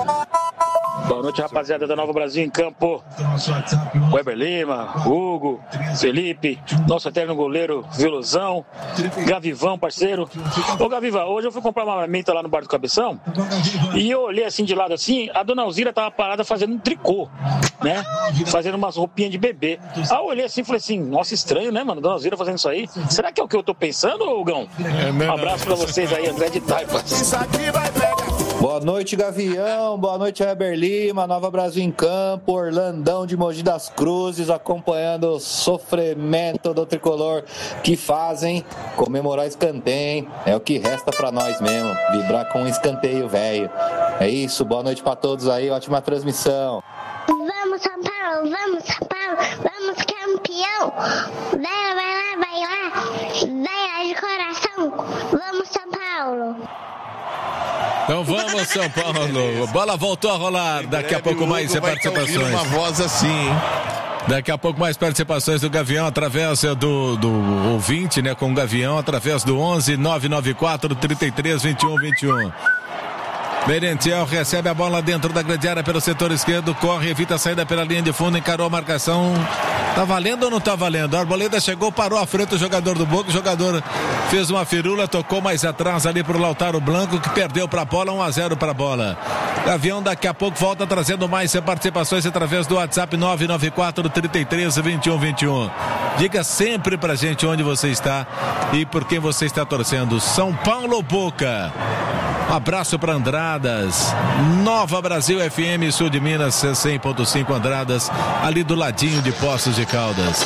S15: Boa noite, rapaziada da Nova Brasil em Campo. Weber Lima, Hugo, Felipe, nosso eterno goleiro Velozão, Gavivão, parceiro. Ô Gaviva, hoje eu fui comprar uma marmita lá no Bar do Cabeção e eu olhei assim de lado assim, a dona Alzira tava parada fazendo um tricô, né? Fazendo umas roupinhas de bebê. Aí eu olhei assim e falei assim, nossa, estranho, né, mano? Dona Alzira fazendo isso aí. Será que é o que eu tô pensando, Hugão? Um abraço pra vocês aí, André de Taipas.
S16: Boa noite, Gavião. Boa noite, Weber Lima. Nova Brasil em Campo. Orlandão de Mogi das Cruzes acompanhando o sofrimento do tricolor que fazem comemorar escanteio, hein? É o que resta pra nós mesmo. Vibrar com um escanteio, velho. É isso. Boa noite pra todos aí. Ótima transmissão.
S17: Vamos, São Paulo. Vamos, São Paulo. Vamos, campeão. Vai lá. Vai lá de coração. Vamos, São Paulo.
S8: Então vamos, São Paulo. Bola voltou a rolar. Daqui a pouco mais participações.
S11: Uma voz assim, hein?
S8: Daqui a pouco mais participações do Gavião através do ouvinte, né? Com o Gavião através do 11 994 33 21 21. Merentiel recebe a bola dentro da grande área pelo setor esquerdo, corre, evita a saída pela linha de fundo, encarou a marcação. Tá valendo ou não tá valendo? A Arboleda chegou, parou à frente do jogador do Boca, o jogador fez uma firula, tocou mais atrás ali pro Lautaro Blanco, que perdeu pra bola, 1-0 pra bola. Gavião daqui a pouco volta trazendo mais participações através do WhatsApp 994 33 21 21. Diga sempre pra gente onde você está e por quem você está torcendo. São Paulo ou Boca? Um abraço para Andradas, Nova Brasil FM, sul de Minas, 100.5 Andradas, ali do ladinho de Poços de Caldas.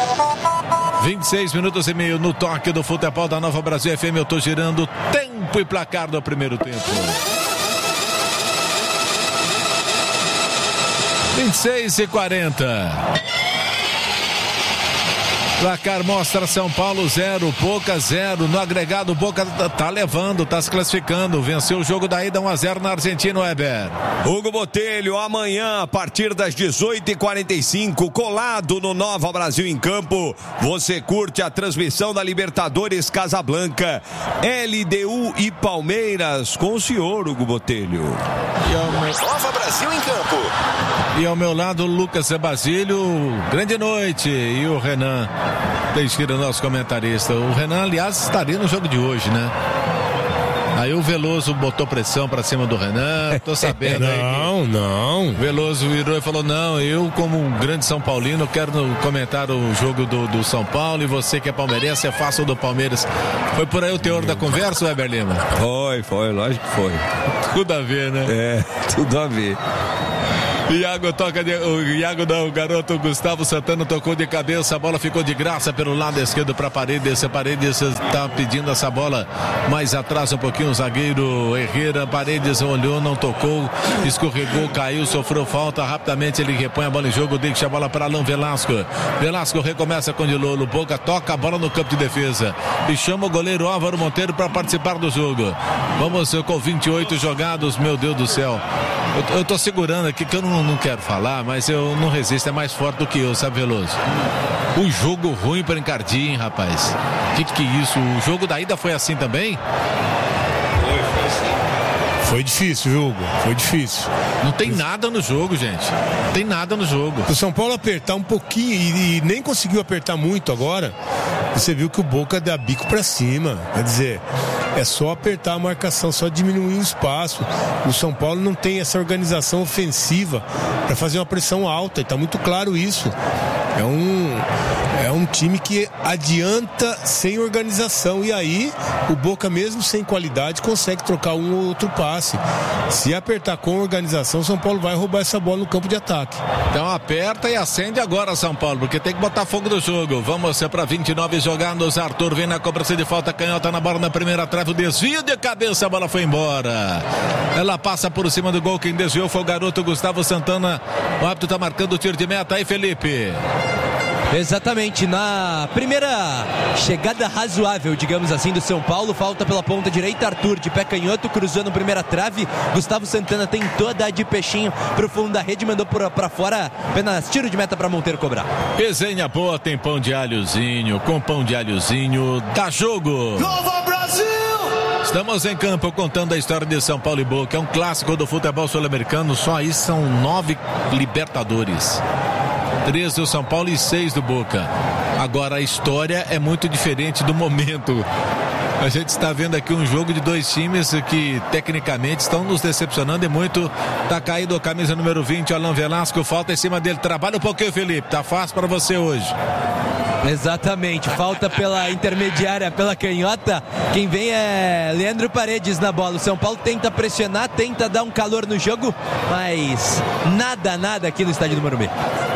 S8: 26 minutos e meio no toque do futebol da Nova Brasil FM. Eu tô girando tempo e placar do primeiro tempo. 26:40. Placar mostra São Paulo 0, Boca 0. No agregado, Boca tá levando, tá se classificando. Venceu o jogo da ida 1-0 na Argentina, Weber.
S7: Hugo Botelho, amanhã, a partir das 18h45, colado no Nova Brasil em Campo, você curte a transmissão da Libertadores Casablanca, LDU e Palmeiras, com o senhor, Hugo Botelho.
S3: Nova Brasil em Campo.
S8: E ao meu lado, Lucas Basílio, grande noite. E o Renan Teixeira, nosso comentarista. O Renan, aliás, estaria no jogo de hoje, né? Aí o Veloso botou pressão pra cima do Renan, tô sabendo aí que...
S2: Não.
S8: Veloso virou e falou, não, eu como um grande São Paulino quero comentar o jogo do São Paulo e você que é palmeirense, é fácil do Palmeiras. Foi por aí o teor da conversa, Weber Lima?
S7: Foi, lógico que foi.
S8: Tudo a ver, né?
S7: É, tudo a ver.
S8: O garoto Gustavo Santana tocou de cabeça, a bola ficou de graça pelo lado esquerdo para Paredes. Paredes está pedindo essa bola mais atrás um pouquinho, o zagueiro Herrera. Paredes olhou, não tocou, escorregou, caiu, sofreu falta. Rapidamente ele repõe a bola em jogo, deixa a bola para Alain Velasco. Velasco recomeça com Dilolo. Boca toca a bola no campo de defesa e chama o goleiro Álvaro Monteiro para participar do jogo. Vamos com 28 jogados, meu Deus do céu. Eu tô segurando aqui que eu não quero falar, mas eu não resisto, é mais forte do que eu, sabe, Veloso? Um jogo ruim para Encardi, hein, rapaz? Que é isso? O jogo da ida foi assim também?
S2: Foi difícil, viu, Hugo? Foi difícil.
S8: Não tem nada no jogo, gente. Não tem nada no jogo.
S2: O São Paulo apertar um pouquinho e nem conseguiu apertar muito agora. Você viu que o Boca dá bico pra cima. Quer dizer, é só apertar a marcação, só diminuir o espaço. O São Paulo não tem essa organização ofensiva para fazer uma pressão alta, e tá muito claro isso. É um time que adianta sem organização, e aí o Boca, mesmo sem qualidade, consegue trocar um ou outro passe. Se apertar com organização, o São Paulo vai roubar essa bola no campo de ataque.
S8: Então aperta e acende agora, São Paulo, porque tem que botar fogo no jogo. Vamos para 29 jogados. Arthur vem na cobrança de falta, canhota na bola na primeira trave. trave, o desvio de cabeça, a bola foi embora. Ela passa por cima do gol, quem desviou foi o garoto Gustavo Santana. O árbitro tá marcando o tiro de meta aí, Felipe.
S9: Exatamente, na primeira chegada razoável, digamos assim, do São Paulo, falta pela ponta direita, Arthur de pé canhoto, cruzando primeira trave, Gustavo Santana tentou dar de peixinho pro fundo da rede, mandou pra fora, apenas tiro de meta pra Monteiro cobrar.
S8: Resenha boa, tem pão de alhozinho, com pão de alhozinho, dá jogo!
S4: Nova Brasil!
S8: Estamos em campo contando a história de São Paulo e Boca, é um clássico do futebol sul-americano, só aí são 9 Libertadores. 13 do São Paulo e 6 do Boca. Agora a história é muito diferente do momento. A gente está vendo aqui um jogo de dois times que tecnicamente estão nos decepcionando e muito. Tá caído a camisa número 20, Alan Velasco, falta em cima dele. Trabalha um pouquinho, Felipe, tá fácil para você hoje.
S9: Exatamente, falta pela intermediária, pela canhota. Quem vem é Leandro Paredes na bola. O São Paulo tenta pressionar, tenta dar um calor no jogo, mas nada aqui no estádio do Morumbi.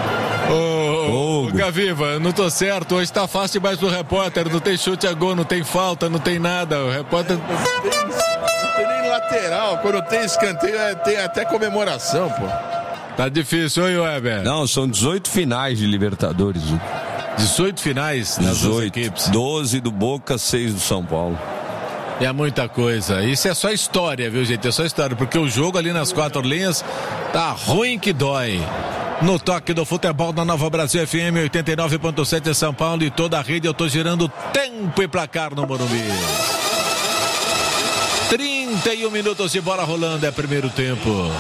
S8: Ô, Gaviva, eu não tô certo. Hoje tá fácil demais pro repórter. Não tem chute a gol, não tem falta, não tem nada. O repórter.
S11: Não tem nem lateral. Quando tem escanteio, tem até comemoração, pô.
S8: Tá difícil, oi, Weber?
S7: Não, são 18 finais de Libertadores.
S8: 18 finais nas 18 equipes.
S7: 12 do Boca, 6 do São Paulo.
S8: É muita coisa. Isso é só história, viu, gente? É só história. Porque o jogo ali nas 4 linhas tá ruim que dói. No toque do futebol da Nova Brasil FM 89.7 em São Paulo e toda a rede, eu tô girando tempo e placar no Morumbi. 31 minutos de bola rolando, é primeiro tempo.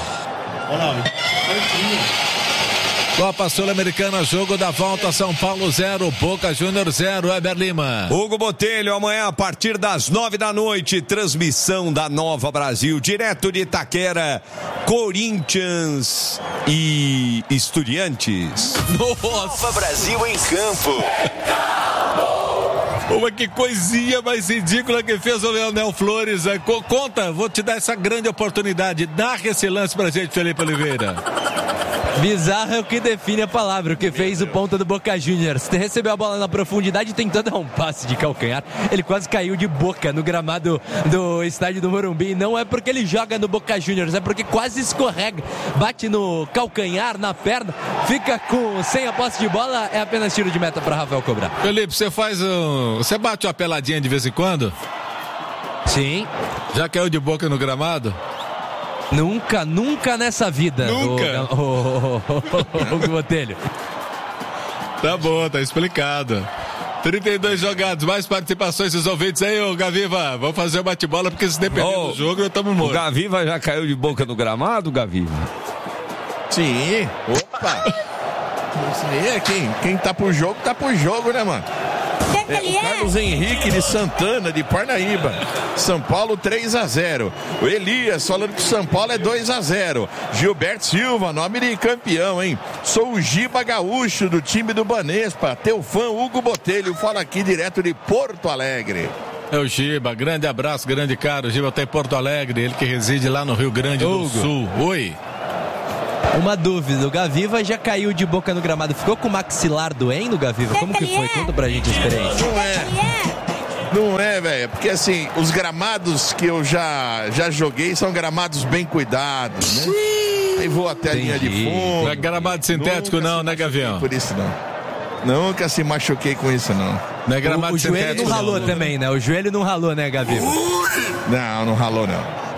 S8: Copa Sul-Americana, jogo da volta, São Paulo 0, Boca Júnior 0, Weber Lima.
S7: Hugo Botelho, amanhã a partir das 9 da noite, transmissão da Nova Brasil, direto de Itaquera, Corinthians e Estudiantes.
S3: Nova Brasil em campo.
S8: Uma que coisinha mais ridícula que fez o Leonel Flores. Conta, vou te dar essa grande oportunidade. Narra esse lance pra gente, Felipe Oliveira.
S9: Bizarro é o que define a palavra, o que fez o ponta do Boca Juniors. Recebeu a bola na profundidade e tentou dar um passe de calcanhar. Ele quase caiu de boca no gramado do estádio do Morumbi. Não é porque ele joga no Boca Juniors, é porque quase escorrega. Bate no calcanhar, na perna, fica sem a posse de bola. É apenas tiro de meta para Rafael cobrar.
S8: Felipe, você bate uma peladinha de vez em quando?
S9: Sim.
S8: Já caiu de boca no gramado?
S9: Nunca nessa vida.
S8: Nunca?
S9: O Botelho.
S8: Tá bom, tá explicado. 32 jogados, mais participações dos ouvintes aí, ô Gaviva. Vamos fazer o bate-bola, porque se depender do jogo, nós estamos mortos.
S7: O Gaviva já caiu de boca no gramado, Gaviva?
S11: Sim. Opa! Isso aí é quem tá pro jogo, né, mano? O Carlos Henrique de Santana, de Parnaíba. São Paulo 3-0. O Elias falando que o São Paulo é 2-0. Gilberto Silva, nome de campeão, hein? Sou o Giba Gaúcho, do time do Banespa. Teu fã Hugo Botelho fala aqui direto de Porto Alegre.
S8: É o Giba, grande abraço, grande cara. O Giba tá em Porto Alegre, ele que reside lá no Rio Grande do Sul. Oi.
S9: Uma dúvida, o Gaviva já caiu de boca no gramado, ficou com o maxilar doendo, Gaviva? Como que foi? Conta pra gente a experiência.
S11: Não é, velho, porque assim, os gramados que eu já joguei são gramados bem cuidados, né? Aí vou até a linha de fundo.
S8: Não é gramado sintético não, né, Gavião?
S11: Por isso não. Nunca se machuquei com isso, não.
S8: Não é gramado
S9: o joelho não ralou também, né? O joelho não ralou, né, Gaviva?
S11: Não ralou, não.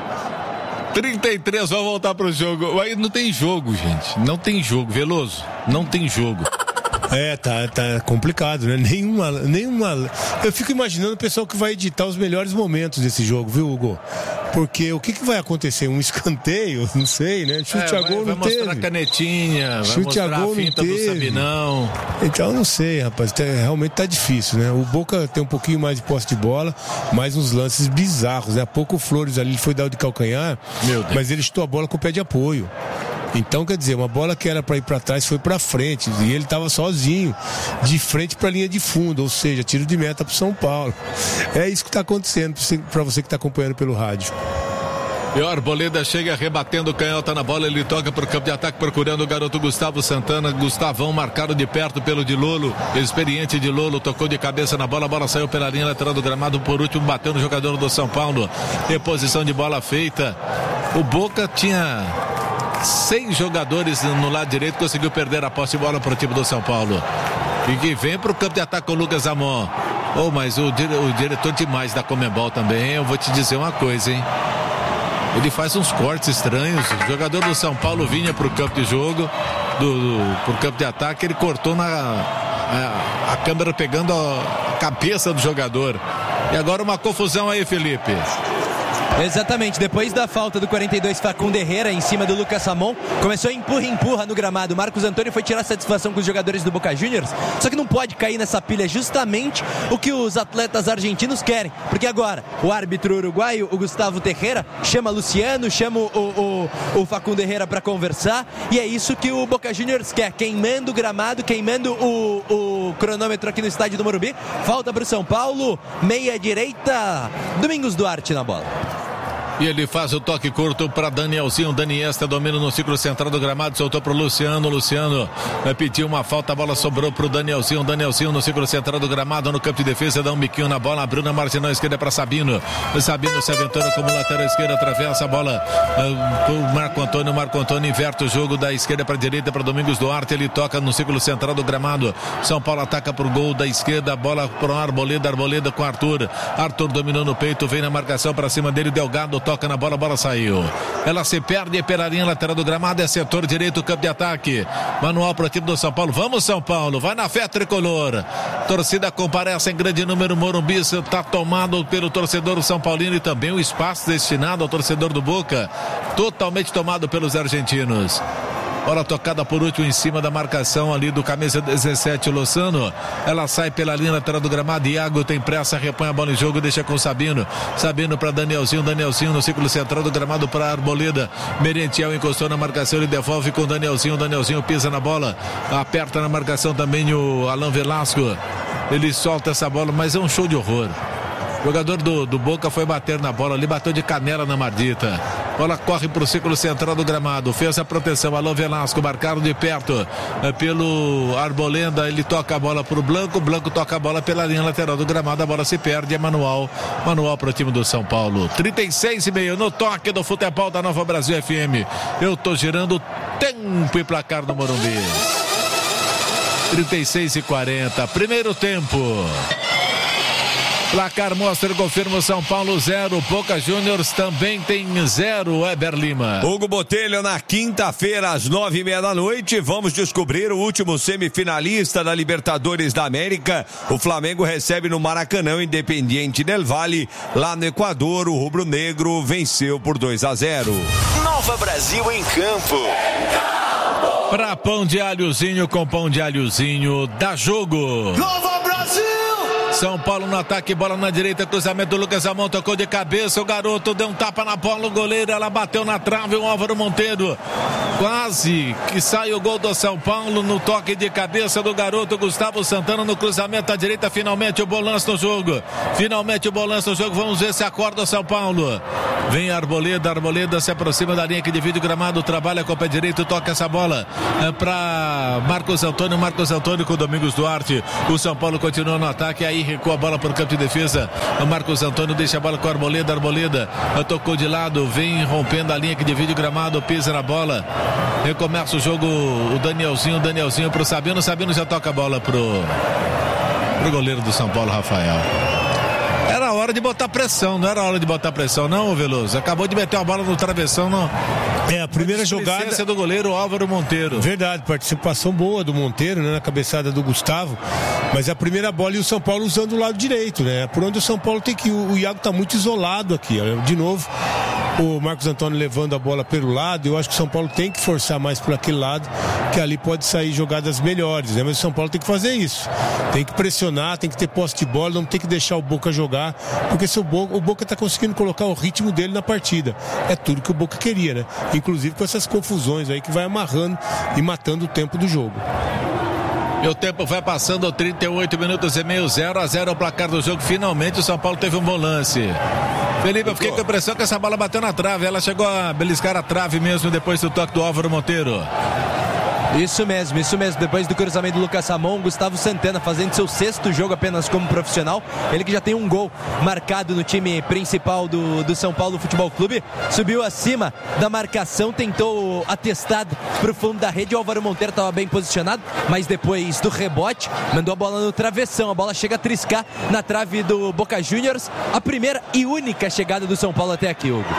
S8: 33, vamos voltar pro jogo. Aí não tem jogo, gente. Não tem jogo, Veloso. Não tem jogo.
S2: Tá complicado, né? Nenhuma. Eu fico imaginando o pessoal que vai editar os melhores momentos desse jogo, viu, Hugo? Porque o que vai acontecer? Um escanteio? Não sei, né? Chute a gol não teve.
S8: Vai mostrar a canetinha,
S2: chute
S8: vai mostrar
S2: a gol
S8: a finta do Sabinão.
S2: Então, não sei, rapaz. Realmente tá difícil, né? O Boca tem um pouquinho mais de posse de bola, mas uns lances bizarros, né? Há pouco o Flores ali foi dar o de calcanhar, mas ele chutou a bola com o pé de apoio. Então, quer dizer, uma bola que era para ir para trás foi para frente e ele estava sozinho, de frente para a linha de fundo, ou seja, tiro de meta para São Paulo. É isso que está acontecendo para você que está acompanhando pelo rádio.
S8: E o Arboleda chega rebatendo, canhota na bola, ele toca pro campo de ataque procurando o garoto Gustavo Santana. Gustavão marcado de perto pelo de Lolo, experiente de Lolo, tocou de cabeça na bola, a bola saiu pela linha lateral do gramado, por último bateu no jogador do São Paulo. Reposição de bola feita. O Boca tinha 6 jogadores no lado direito, conseguiu perder a posse de bola pro time do São Paulo. E que vem pro campo de ataque com o Lucas Amon. Mas o diretor demais da Conmebol também, eu vou te dizer uma coisa, hein? Ele faz uns cortes estranhos. O jogador do São Paulo vinha pro campo de jogo, pro campo de ataque, ele cortou a câmera pegando a cabeça do jogador. E agora uma confusão aí, Felipe.
S9: Exatamente, depois da falta do 42 Facundo Herrera em cima do Lucas Amon, começou a empurra no gramado. Marcos Antônio foi tirar satisfação com os jogadores do Boca Juniors, só que não pode cair nessa pilha, justamente o que os atletas argentinos querem, porque agora o árbitro uruguaio, o Gustavo Tejera, chama Luciano, chama o Facundo Herrera para conversar, e é isso que o Boca Juniors quer, queimando o gramado, queimando o cronômetro aqui no estádio do Morumbi. Falta para o São Paulo, meia direita, Domingos Duarte na bola.
S8: E ele faz o toque curto para Danielzinho. Daniesta domina no círculo central do gramado, soltou para o Luciano. Luciano pediu uma falta, a bola sobrou para o Danielzinho. Danielzinho no círculo central do gramado, no campo de defesa, dá um biquinho na bola, abriu na marginal esquerda para Sabino. Sabino se aventura como lateral esquerda, atravessa a bola para o Marco Antônio. Marco Antônio inverte o jogo da esquerda para a direita para Domingos Duarte. Ele toca no círculo central do gramado. São Paulo ataca para o gol da esquerda, a bola para o Arboleda. Arboleda com Arthur. Arthur dominou no peito, vem na marcação para cima dele. Delgado toca na bola, a bola saiu. Ela se perde pela linha lateral do gramado, é setor direito, campo de ataque. Manual para o time do São Paulo. Vamos, São Paulo, vai na fé tricolor. Torcida comparece em grande número. Morumbi está tomado pelo torcedor São Paulino e também o espaço destinado ao torcedor do Boca, totalmente tomado pelos argentinos. Bola tocada por último em cima da marcação ali do camisa 17, Lozano. Ela sai pela linha lateral do gramado. Iago tem pressa, repõe a bola em jogo, deixa com Sabino. Sabino para Danielzinho. Danielzinho no círculo central do gramado para Arboleda. Merentiel encostou na marcação, ele devolve com Danielzinho. Danielzinho pisa na bola, aperta na marcação também o Alan Velasco. Ele solta essa bola, mas é um show de horror. O jogador do Boca foi bater na bola ali, bateu de canela na Mardita. Bola corre para o círculo central do gramado, fez a proteção, Alô Velasco, marcado de perto pelo Arboleda, ele toca a bola para o Blanco, Blanco toca a bola pela linha lateral do gramado, a bola se perde, é manual para o time do São Paulo. 36,5 no toque do futebol da Nova Brasil FM. Eu tô girando tempo e placar no Morumbi. 36,40, primeiro tempo. Placar mostra e confirma o São Paulo 0, Boca Juniors também tem 0, Weber Lima.
S7: Hugo Botelho, na quinta-feira às 9:30 da noite, vamos descobrir o último semifinalista da Libertadores da América. O Flamengo recebe no Maracanã o Independiente del Valle, lá no Equador. O rubro-negro venceu por 2-0.
S3: Nova Brasil em campo.
S8: Para pão de alhozinho, com pão de alhozinho, dá jogo.
S4: Nova Brasil!
S8: São Paulo no ataque, bola na direita, cruzamento do Lucas Amon, tocou de cabeça, o garoto deu um tapa na bola, o goleiro, ela bateu na trave, o Álvaro Monteiro, quase que sai o gol do São Paulo no toque de cabeça do garoto Gustavo Santana no cruzamento à direita, finalmente o Bolanço no jogo, vamos ver se acorda o São Paulo. Vem Arboleda, Arboleda se aproxima da linha que divide o gramado, trabalha com o pé direito, toca essa bola para Marcos Antônio com o Domingos Duarte. O São Paulo continua no ataque, aí recua a bola para o campo de defesa. O Marcos Antônio deixa a bola com o Arboleda, Arboleda tocou de lado, vem rompendo a linha que divide o gramado, pisa na bola, recomeça o jogo o Danielzinho para o Sabino já toca a bola pro goleiro do São Paulo, Rafael. Era hora de botar pressão, não era hora de botar pressão não, Veloso, acabou de meter a bola no travessão, não.
S2: É, a primeira jogada
S8: do goleiro Álvaro Monteiro.
S2: Verdade, participação boa do Monteiro, né, na cabeçada do Gustavo, mas a primeira bola e o São Paulo usando o lado direito, né, por onde o São Paulo tem que ir. O Iago tá muito isolado aqui, ó, de novo o Marcos Antônio levando a bola pelo lado. Eu acho que o São Paulo tem que forçar mais por aquele lado, que ali pode sair jogadas melhores, né? Mas o São Paulo tem que fazer isso, tem que pressionar, tem que ter posse de bola, não tem que deixar o Boca jogar, porque se o Boca tá conseguindo colocar o ritmo dele na partida, é tudo que o Boca queria, né? Inclusive com essas confusões aí que vai amarrando e matando o tempo do jogo.
S8: E o tempo vai passando, 38 minutos e meio, 0-0 o placar do jogo. Finalmente o São Paulo teve um bom lance. Felipe, eu fiquei com a impressão que essa bola bateu na trave. Ela chegou a beliscar a trave mesmo depois do toque do Álvaro Monteiro.
S9: Isso mesmo. Depois do cruzamento do Lucas Ramon, Gustavo Santana fazendo seu 6º jogo apenas como profissional. Ele que já tem um gol marcado no time principal do São Paulo Futebol Clube. Subiu acima da marcação, tentou atestado pro fundo da rede. O Álvaro Monteiro estava bem posicionado, mas depois do rebote, mandou a bola no travessão. A bola chega a triscar na trave do Boca Juniors. A primeira e única chegada do São Paulo até aqui, Hugo.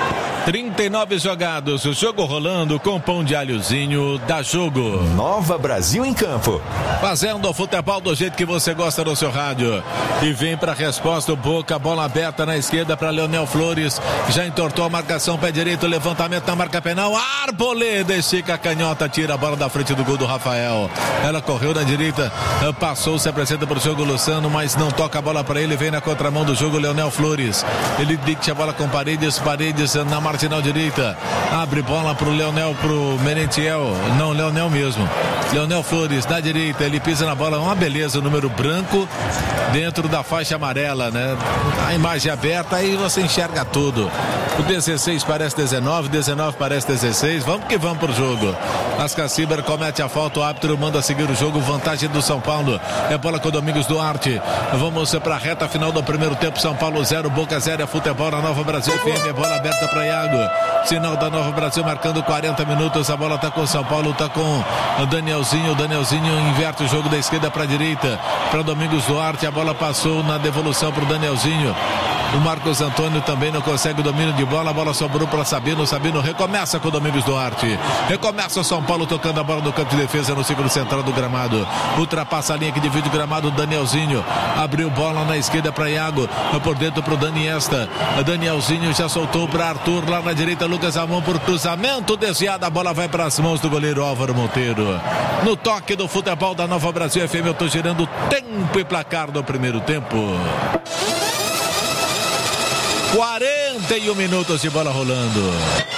S8: 39 jogados, o jogo rolando com pão de alhozinho, dá jogo.
S6: Nova Brasil em campo.
S8: Fazendo o futebol do jeito que você gosta no seu rádio. E vem para a resposta o Boca, bola aberta na esquerda para Leonel Flores. Já entortou a marcação, pé direito, levantamento na marca penal. Arboleda estica a canhota, tira a bola da frente do gol do Rafael. Ela correu na direita, passou, se apresenta para o jogo Luciano, mas não toca a bola para ele. Vem na contramão do jogo Leonel Flores. Ele dicta a bola com Paredes na marginal direita. Abre bola pro Leonel, pro Merentiel. Não, Leonel mesmo. Leonel Flores na direita, ele pisa na bola, uma beleza, o número branco dentro da faixa amarela, né? A imagem aberta, aí você enxerga tudo. O 16 parece 19, 19 parece 16. Vamos que vamos pro jogo. Ascar Ciber comete a falta, o árbitro manda seguir o jogo, vantagem do São Paulo. É bola com o Domingos Duarte. Vamos para a reta final do primeiro tempo. São Paulo 0, Boca 0, é futebol na Nova Brasil FM, é bola aberta para Iago. Sinal da Nova Brasil marcando 40 minutos. A bola tá com o São Paulo, tá com o Danielzinho. O Danielzinho inverte o jogo da esquerda para a direita, para Domingos Duarte. A bola passou na devolução para o Danielzinho. O Marcos Antônio também não consegue o domínio de bola. A bola sobrou para Sabino. Sabino recomeça com o Domingos Duarte. Recomeça o São Paulo tocando a bola no campo de defesa no círculo central do gramado. Ultrapassa a linha que divide o gramado. O Danielzinho abriu bola na esquerda para Iago. Por dentro para o Daniesta. O Danielzinho já soltou para Arthur. Lá na direita, Lucas Ramon por cruzamento desviado. A bola vai para as mãos do goleiro Álvaro Monteiro. No toque do futebol da Nova Brasil FM, eu estou girando tempo e placar do primeiro tempo. 41 minutos de bola rolando.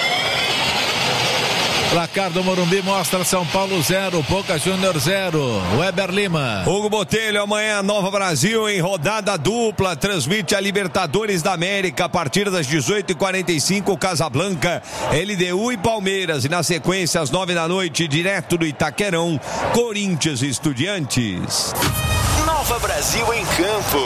S8: Placar do Morumbi mostra São Paulo 0, Boca Júnior 0. Weber Lima.
S7: Hugo Botelho, amanhã Nova Brasil em rodada dupla, transmite a Libertadores da América a partir das 18h45, Casablanca, LDU e Palmeiras. E na sequência, às 9 da noite, direto do Itaquerão, Corinthians e Estudiantes.
S6: Nova Brasil em campo.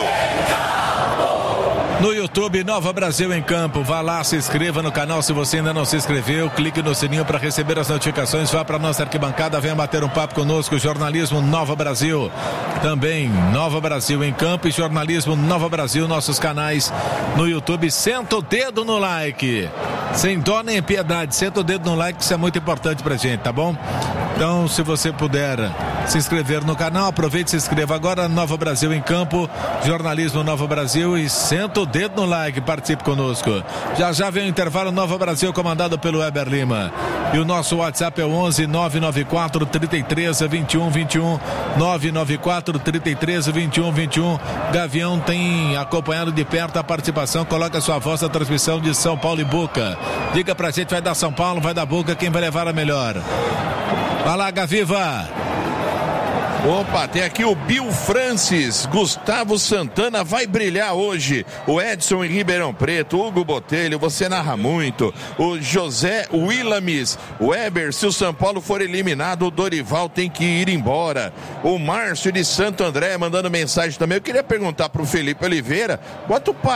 S8: No YouTube, Nova Brasil em Campo. Vá lá, se inscreva no canal se você ainda não se inscreveu. Clique no sininho para receber as notificações. Vá para nossa arquibancada, venha bater um papo conosco. Jornalismo Nova Brasil. Também Nova Brasil em Campo e Jornalismo Nova Brasil. Nossos canais no YouTube. Senta o dedo no like. Sem dó nem piedade. Senta o dedo no like, isso é muito importante pra gente, tá bom? Então, se você puder se inscrever no canal, aproveite e se inscreva agora. Nova Brasil em Campo, Jornalismo Nova Brasil, e senta o dedo no like, participe conosco. Já vem o intervalo. Nova Brasil comandado pelo Weber Lima. E o nosso WhatsApp é o 11 994 33 21 21 994 33 21 21. Gavião tem acompanhado de perto a participação. Coloca a sua voz na transmissão de São Paulo e Boca. Diga pra gente, vai dar São Paulo, vai dar Boca, quem vai levar a melhor? Vai lá, Gaviva.
S11: Opa, tem aqui o Bill Francis. Gustavo Santana vai brilhar hoje. O Edson em Ribeirão Preto. Hugo Botelho, você narra muito. O José Willames. O Weber, se o São Paulo for eliminado, o Dorival tem que ir embora. O Márcio de Santo André mandando mensagem também. Eu queria perguntar pro Felipe Oliveira quanto